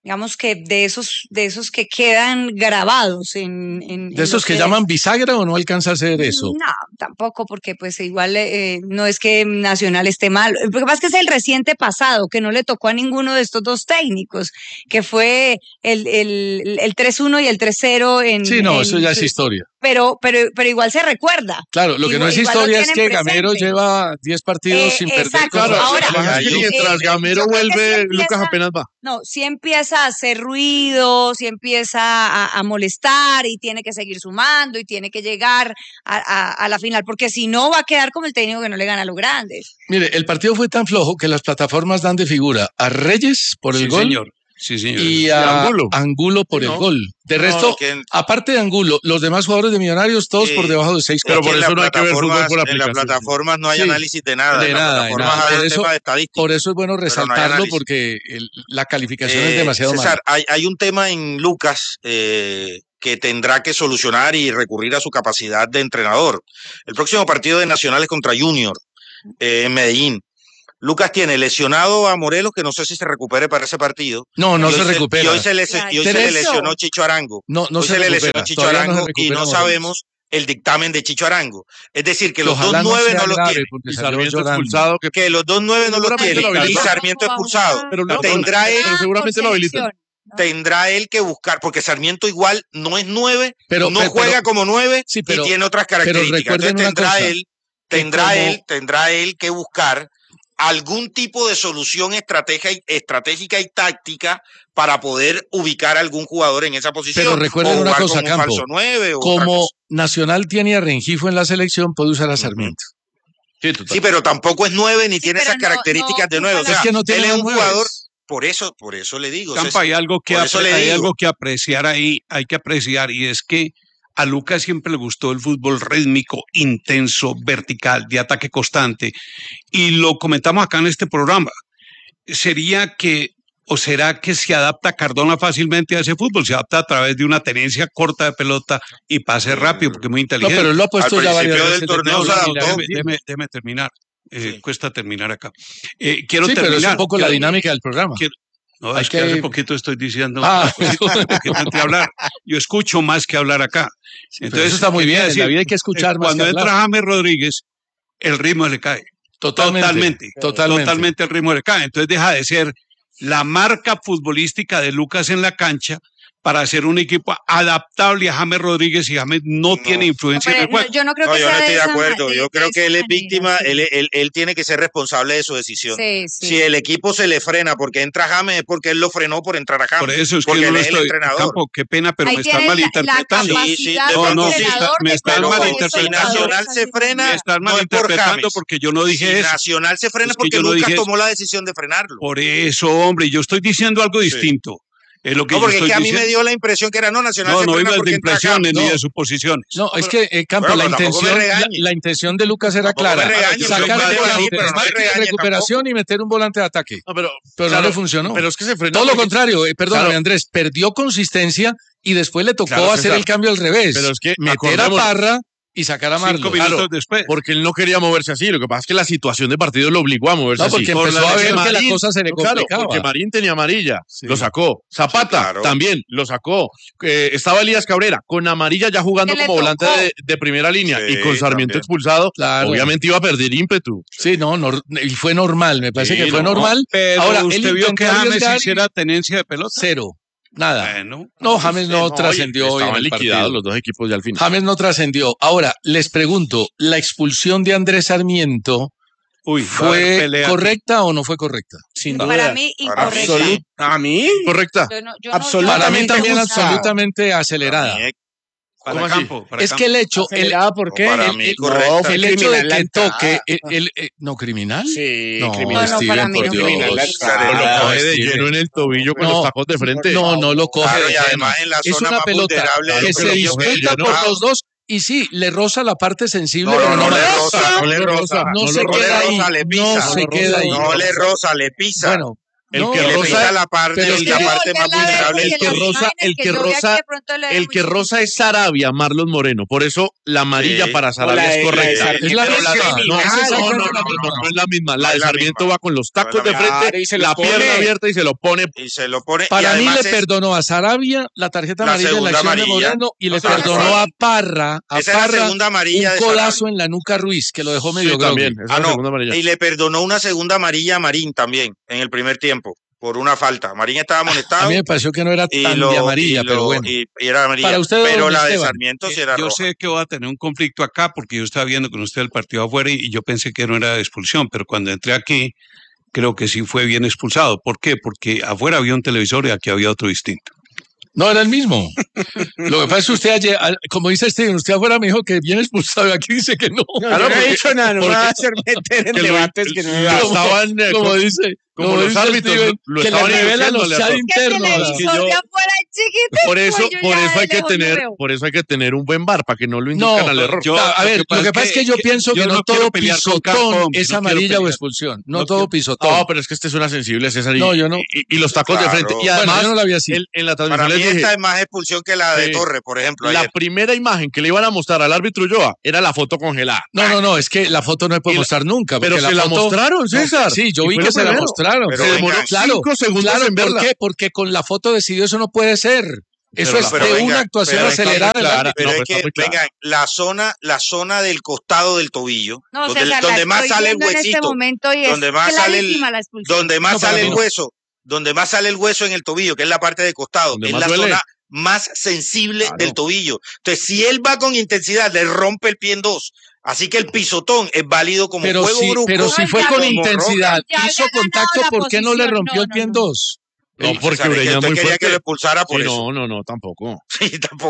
digamos que de esos, de esos que quedan grabados en... en ¿De esos que, que llaman bisagra o no alcanza a ser eso? No, tampoco, porque pues igual eh, no es que Nacional esté mal. Lo que pasa es que es el reciente pasado, que no le tocó a ninguno de estos dos técnicos, que fue el, el, el tres uno y el tres cero en... Sí, no, en, eso ya es historia. Pero, pero, pero igual se recuerda. Claro, lo que igual, no es historia es que Gamero lleva diez partidos eh, sin exacto. perder. Claro, ahora, es que mientras eh, Gamero vuelve, sí empieza, Lucas apenas va. No, si empieza a hacer ruido, si empieza a, a molestar y tiene que seguir sumando y tiene que llegar a, a, a la final, porque si no va a quedar como el técnico que no le gana a los grandes. Mire, el partido fue tan flojo que las plataformas dan de figura a Reyes por el sí, gol. Señor. Sí, señor. Y a Angulo, Angulo por no. el gol. De No, resto, que en... aparte de Angulo, los demás jugadores de Millonarios, todos sí. por debajo de seis. Pero por eso no hay que ver fútbol por En las plataformas no hay sí. análisis de nada. De en nada, las plataformas nada. hay Por, un eso, tema de estadística. por eso es bueno resaltarlo, no porque el, la calificación eh, es demasiado César, mala. Hay, hay un tema en Lucas eh, que tendrá que solucionar y recurrir a su capacidad de entrenador. El próximo partido de Nacional es contra Junior eh, en Medellín. Lucas tiene lesionado a Morelos, que no sé si se recupere para ese partido. No, no y se hoy recupera. Y hoy se le, y hoy se le lesionó Chicho Arango. No, no hoy se, se le recupera. lesionó Chicho Todavía Arango no y no Morelos. sabemos el dictamen de Chicho Arango. Es decir, que los Ojalá dos nueve no, no los grave, tiene. Y Sarmiento expulsado. Que... que los dos nueve no los tiene. Lo y Sarmiento expulsado. Pero no, tendrá pero, él, pero seguramente lo habilitan. Tendrá él que buscar, porque Sarmiento igual no es nueve, pero, no pero, juega pero, como nueve sí, pero, y tiene otras características. Entonces tendrá él, tendrá como... él, tendrá él que buscar algún tipo de solución estratégica y táctica para poder ubicar a algún jugador en esa posición. Pero recuerden una cosa, un Campo, falso nueve, o como Nacional tiene a Rengifo en la selección, puede usar a Sarmiento. Sí, sí, pero tampoco es nueve ni sí, tiene esas no, características no, de nueve. O sea, es que no tiene él es un nueves. jugador. Por eso, por eso le digo. Campo, hay algo que apre- hay digo. algo que apreciar ahí, hay que apreciar, y es que a Lucas siempre le gustó el fútbol rítmico, intenso, vertical, de ataque constante. Y lo comentamos acá en este programa. ¿Sería que, o será que se adapta Cardona fácilmente a ese fútbol? Se adapta a través de una tenencia corta de pelota y pase rápido, porque es muy inteligente. No, pero él lo ha puesto Al ya varias principio veces. del torneo No, se adaptó. Déjeme, déjeme, déjeme terminar. Eh, sí. Cuesta terminar acá. Eh, quiero sí, terminar. pero es un poco quiero, la dinámica del programa. Quiero, no, Hay es que... que hace poquito estoy diciendo ah, que hablar. Yo escucho más que hablar acá. Sí, entonces eso está muy bien. Decir, en la vida hay que escuchar más cuando que hablar. entra James Rodríguez, el ritmo le cae. Totalmente. Totalmente. Totalmente. Totalmente el ritmo le cae. Entonces deja de ser la marca futbolística de Lucas en la cancha para hacer un equipo adaptable a James Rodríguez, y James no, no tiene influencia no, en el juego. No, yo no creo no, que yo sea no estoy de, de acuerdo. De, yo creo de que él es manera, víctima, sí. él, él, él tiene que ser responsable de su decisión. Sí, sí. Si el equipo se le frena porque entra James, es porque él lo frenó por entrar a James. Por eso es porque que él no es estoy, el entrenador. Campo, qué pena, pero Ahí me están malinterpretando. Sí, sí, no, no, sí, me están malinterpretando. Si Nacional se frena, me están no es por malinterpretando James. porque yo no dije si eso. Nacional se frena es porque no Lucas tomó la decisión de frenarlo. Por eso, hombre, yo estoy diciendo algo distinto. Sí. Es lo que no, porque yo es que a mí diciendo. me dio la impresión que era no Nacional. No, se no frena iba de impresiones ni no. de suposiciones. No, no es pero, que, eh, Campo, bueno, la, intención, la, la intención de Lucas era clara. Regañe, sacar no el volante, pero no de recuperación tampoco. Y meter un volante de ataque. No, pero pero claro, no le funcionó. Pero es que se frenó. Todo lo contrario, eh, perdóname, claro. Andrés, perdió consistencia y después le tocó claro, hacer claro. el cambio al revés. Pero es que meter a Parra y sacar a Marlon. Cinco minutos claro, después. Porque él no quería moverse así. Lo que pasa es que la situación de partido lo obligó a moverse no, así. porque empezó a ver Marín, que la cosa se le complicaba. Claro, porque Marín tenía amarilla, sí. Lo sacó. Zapata sí, claro. también lo sacó. Eh, estaba Elías Cabrera con amarilla ya jugando como volante de, de primera línea sí, y con Sarmiento también. expulsado. Claro. Obviamente iba a perder ímpetu. Sí, no, no y fue normal. Me parece sí, que fue no, normal. Pero ahora usted vio que James hiciera tenencia de pelota. Cero. Nada. Bueno, no, James no, no trascendió. Estaban liquidados los dos equipos ya al final. James no trascendió. Ahora, les pregunto, ¿la expulsión de Andrés Sarmiento Uy, fue correcta o no fue correcta? Sin duda. Para mí, incorrecta. Absolut ¿A mí? Correcta. Yo no, yo no, para mí también gusta. absolutamente acelerada. Para campo, para es campo. que el hecho, el, ¿por qué? Para el, mí, el, correcto. no, el hecho de que toque, el, el, el, no criminal, sí, no, criminal. Steven, no, para mí por no Dios. criminal. Lo coge de lleno en el tobillo con no, los tacos de frente. No, no lo coge. Claro, de y además en la es zona una más pelota vulnerable que se disputa por los dos. Y sí, le roza la parte sensible, no, pero no, no, no le roza, roza, no le roza, no, no se le queda roza, ahí, le pisa, no se queda ahí. No le roza, le pisa. Bueno, El no, que le rosa pega la parte, pero y es la que- parte más vulnerable. el que rosa, el que rosa, el que rosa es Sarabia, Marlon Moreno. Por eso la amarilla Sí. para Sarabia O la es de- correcta. la de Es la Sarmiento. misma. Es No, criminal. no, no, no, no, no es la misma. La No de es la Sarmiento misma. va con los tacos No es de la frente, misma. Y se lo la pone. pierna abierta y se lo pone. Y se lo pone. y Para mí además le es- perdonó a Sarabia la tarjeta La amarilla en la segunda acción de amarilla. Moreno y No le se perdonó recuerda. a Parra, a Esa es la Parra segunda amarilla un de codazo Sarabia. en la nuca a Ruiz, que lo dejó medio Sí, groggy. también. Esa Ah, es la no. segunda amarilla. Y le perdonó una segunda amarilla a Marín también en el primer tiempo por una falta. Marín estaba amonestado. A mí me pareció que no era y tan lo- de amarilla, y pero lo- bueno. Y, y era amarilla. Para usted, pero don la de Esteban, Sarmiento sí era Yo roja. sé que voy a tener un conflicto acá porque yo estaba viendo con usted el partido afuera y yo pensé que no era de expulsión, pero cuando entré aquí creo que sí fue bien expulsado. ¿Por qué? Porque afuera había un televisor y aquí había otro distinto. No, era el mismo. Lo que pasa es que usted ayer, al- como dice Steven, usted afuera me dijo que bien expulsado y aquí dice que no. No, yo no he dicho nada, no me va a hacer meter en que lo- debates que no me lo va a estaban, eh, Como como- dice, como como los dice árbitros Steven, lo que le estaban revelan los negociándole a chats todos. internos. Es que yo- Por eso, por eso hay que tener, por eso hay que tener un buen bar para que no lo No, induzcan al error. yo- a ver, lo que pasa es que yo pienso que no todo pisotón es amarilla o expulsión. No todo pisotón. No, pero es que este es una sensible, César. y- No, yo no. Y, y los tacos Claro. de frente. Y Bueno, además, yo no la vi así. en, en la Para transmisión mí les dije, esta es más expulsión que la de Sí. Torre, por ejemplo. la ayer. primera imagen que le iban a mostrar al árbitro Ulloa era la foto congelada. No, no, no, es que la foto no se puede Y la- mostrar nunca. pero porque se la foto- mostraron, César. No, sí, yo Y vi fue que lo se la primero. mostraron. Pero Se venga, demoró cinco claro, segundos claro, en ¿por verla. qué? Porque con la foto decidió eso no puede ser. Eso Pero es la- de pero una venga, actuación pero está acelerada. muy del clara. árbitro. Pero No, es pero está que, muy claro. vengan, la zona, la zona del costado del tobillo, No, donde, César, donde la más estoy sale el viendo en este huesito, momento y es donde más sale el, clarísima la expulsión. donde más No, para sale mí el no. hueso, donde más sale el hueso en el tobillo, que es la parte de costado, Donde es más la duele. zona más sensible Claro. del tobillo. Entonces, si él va con intensidad, le rompe el pie en dos. Así que el pisotón es válido como Pero juego si, brusco. pero si fue ya con ve- intensidad, ya había hizo ganado contacto, la ¿por qué no le posición? rompió No, el pie no, en no. dos? No, porque César, es que Ureña es usted muy quería fuerte. que lo expulsara por Sí, eso. no, no, no, tampoco. Sí, tampoco.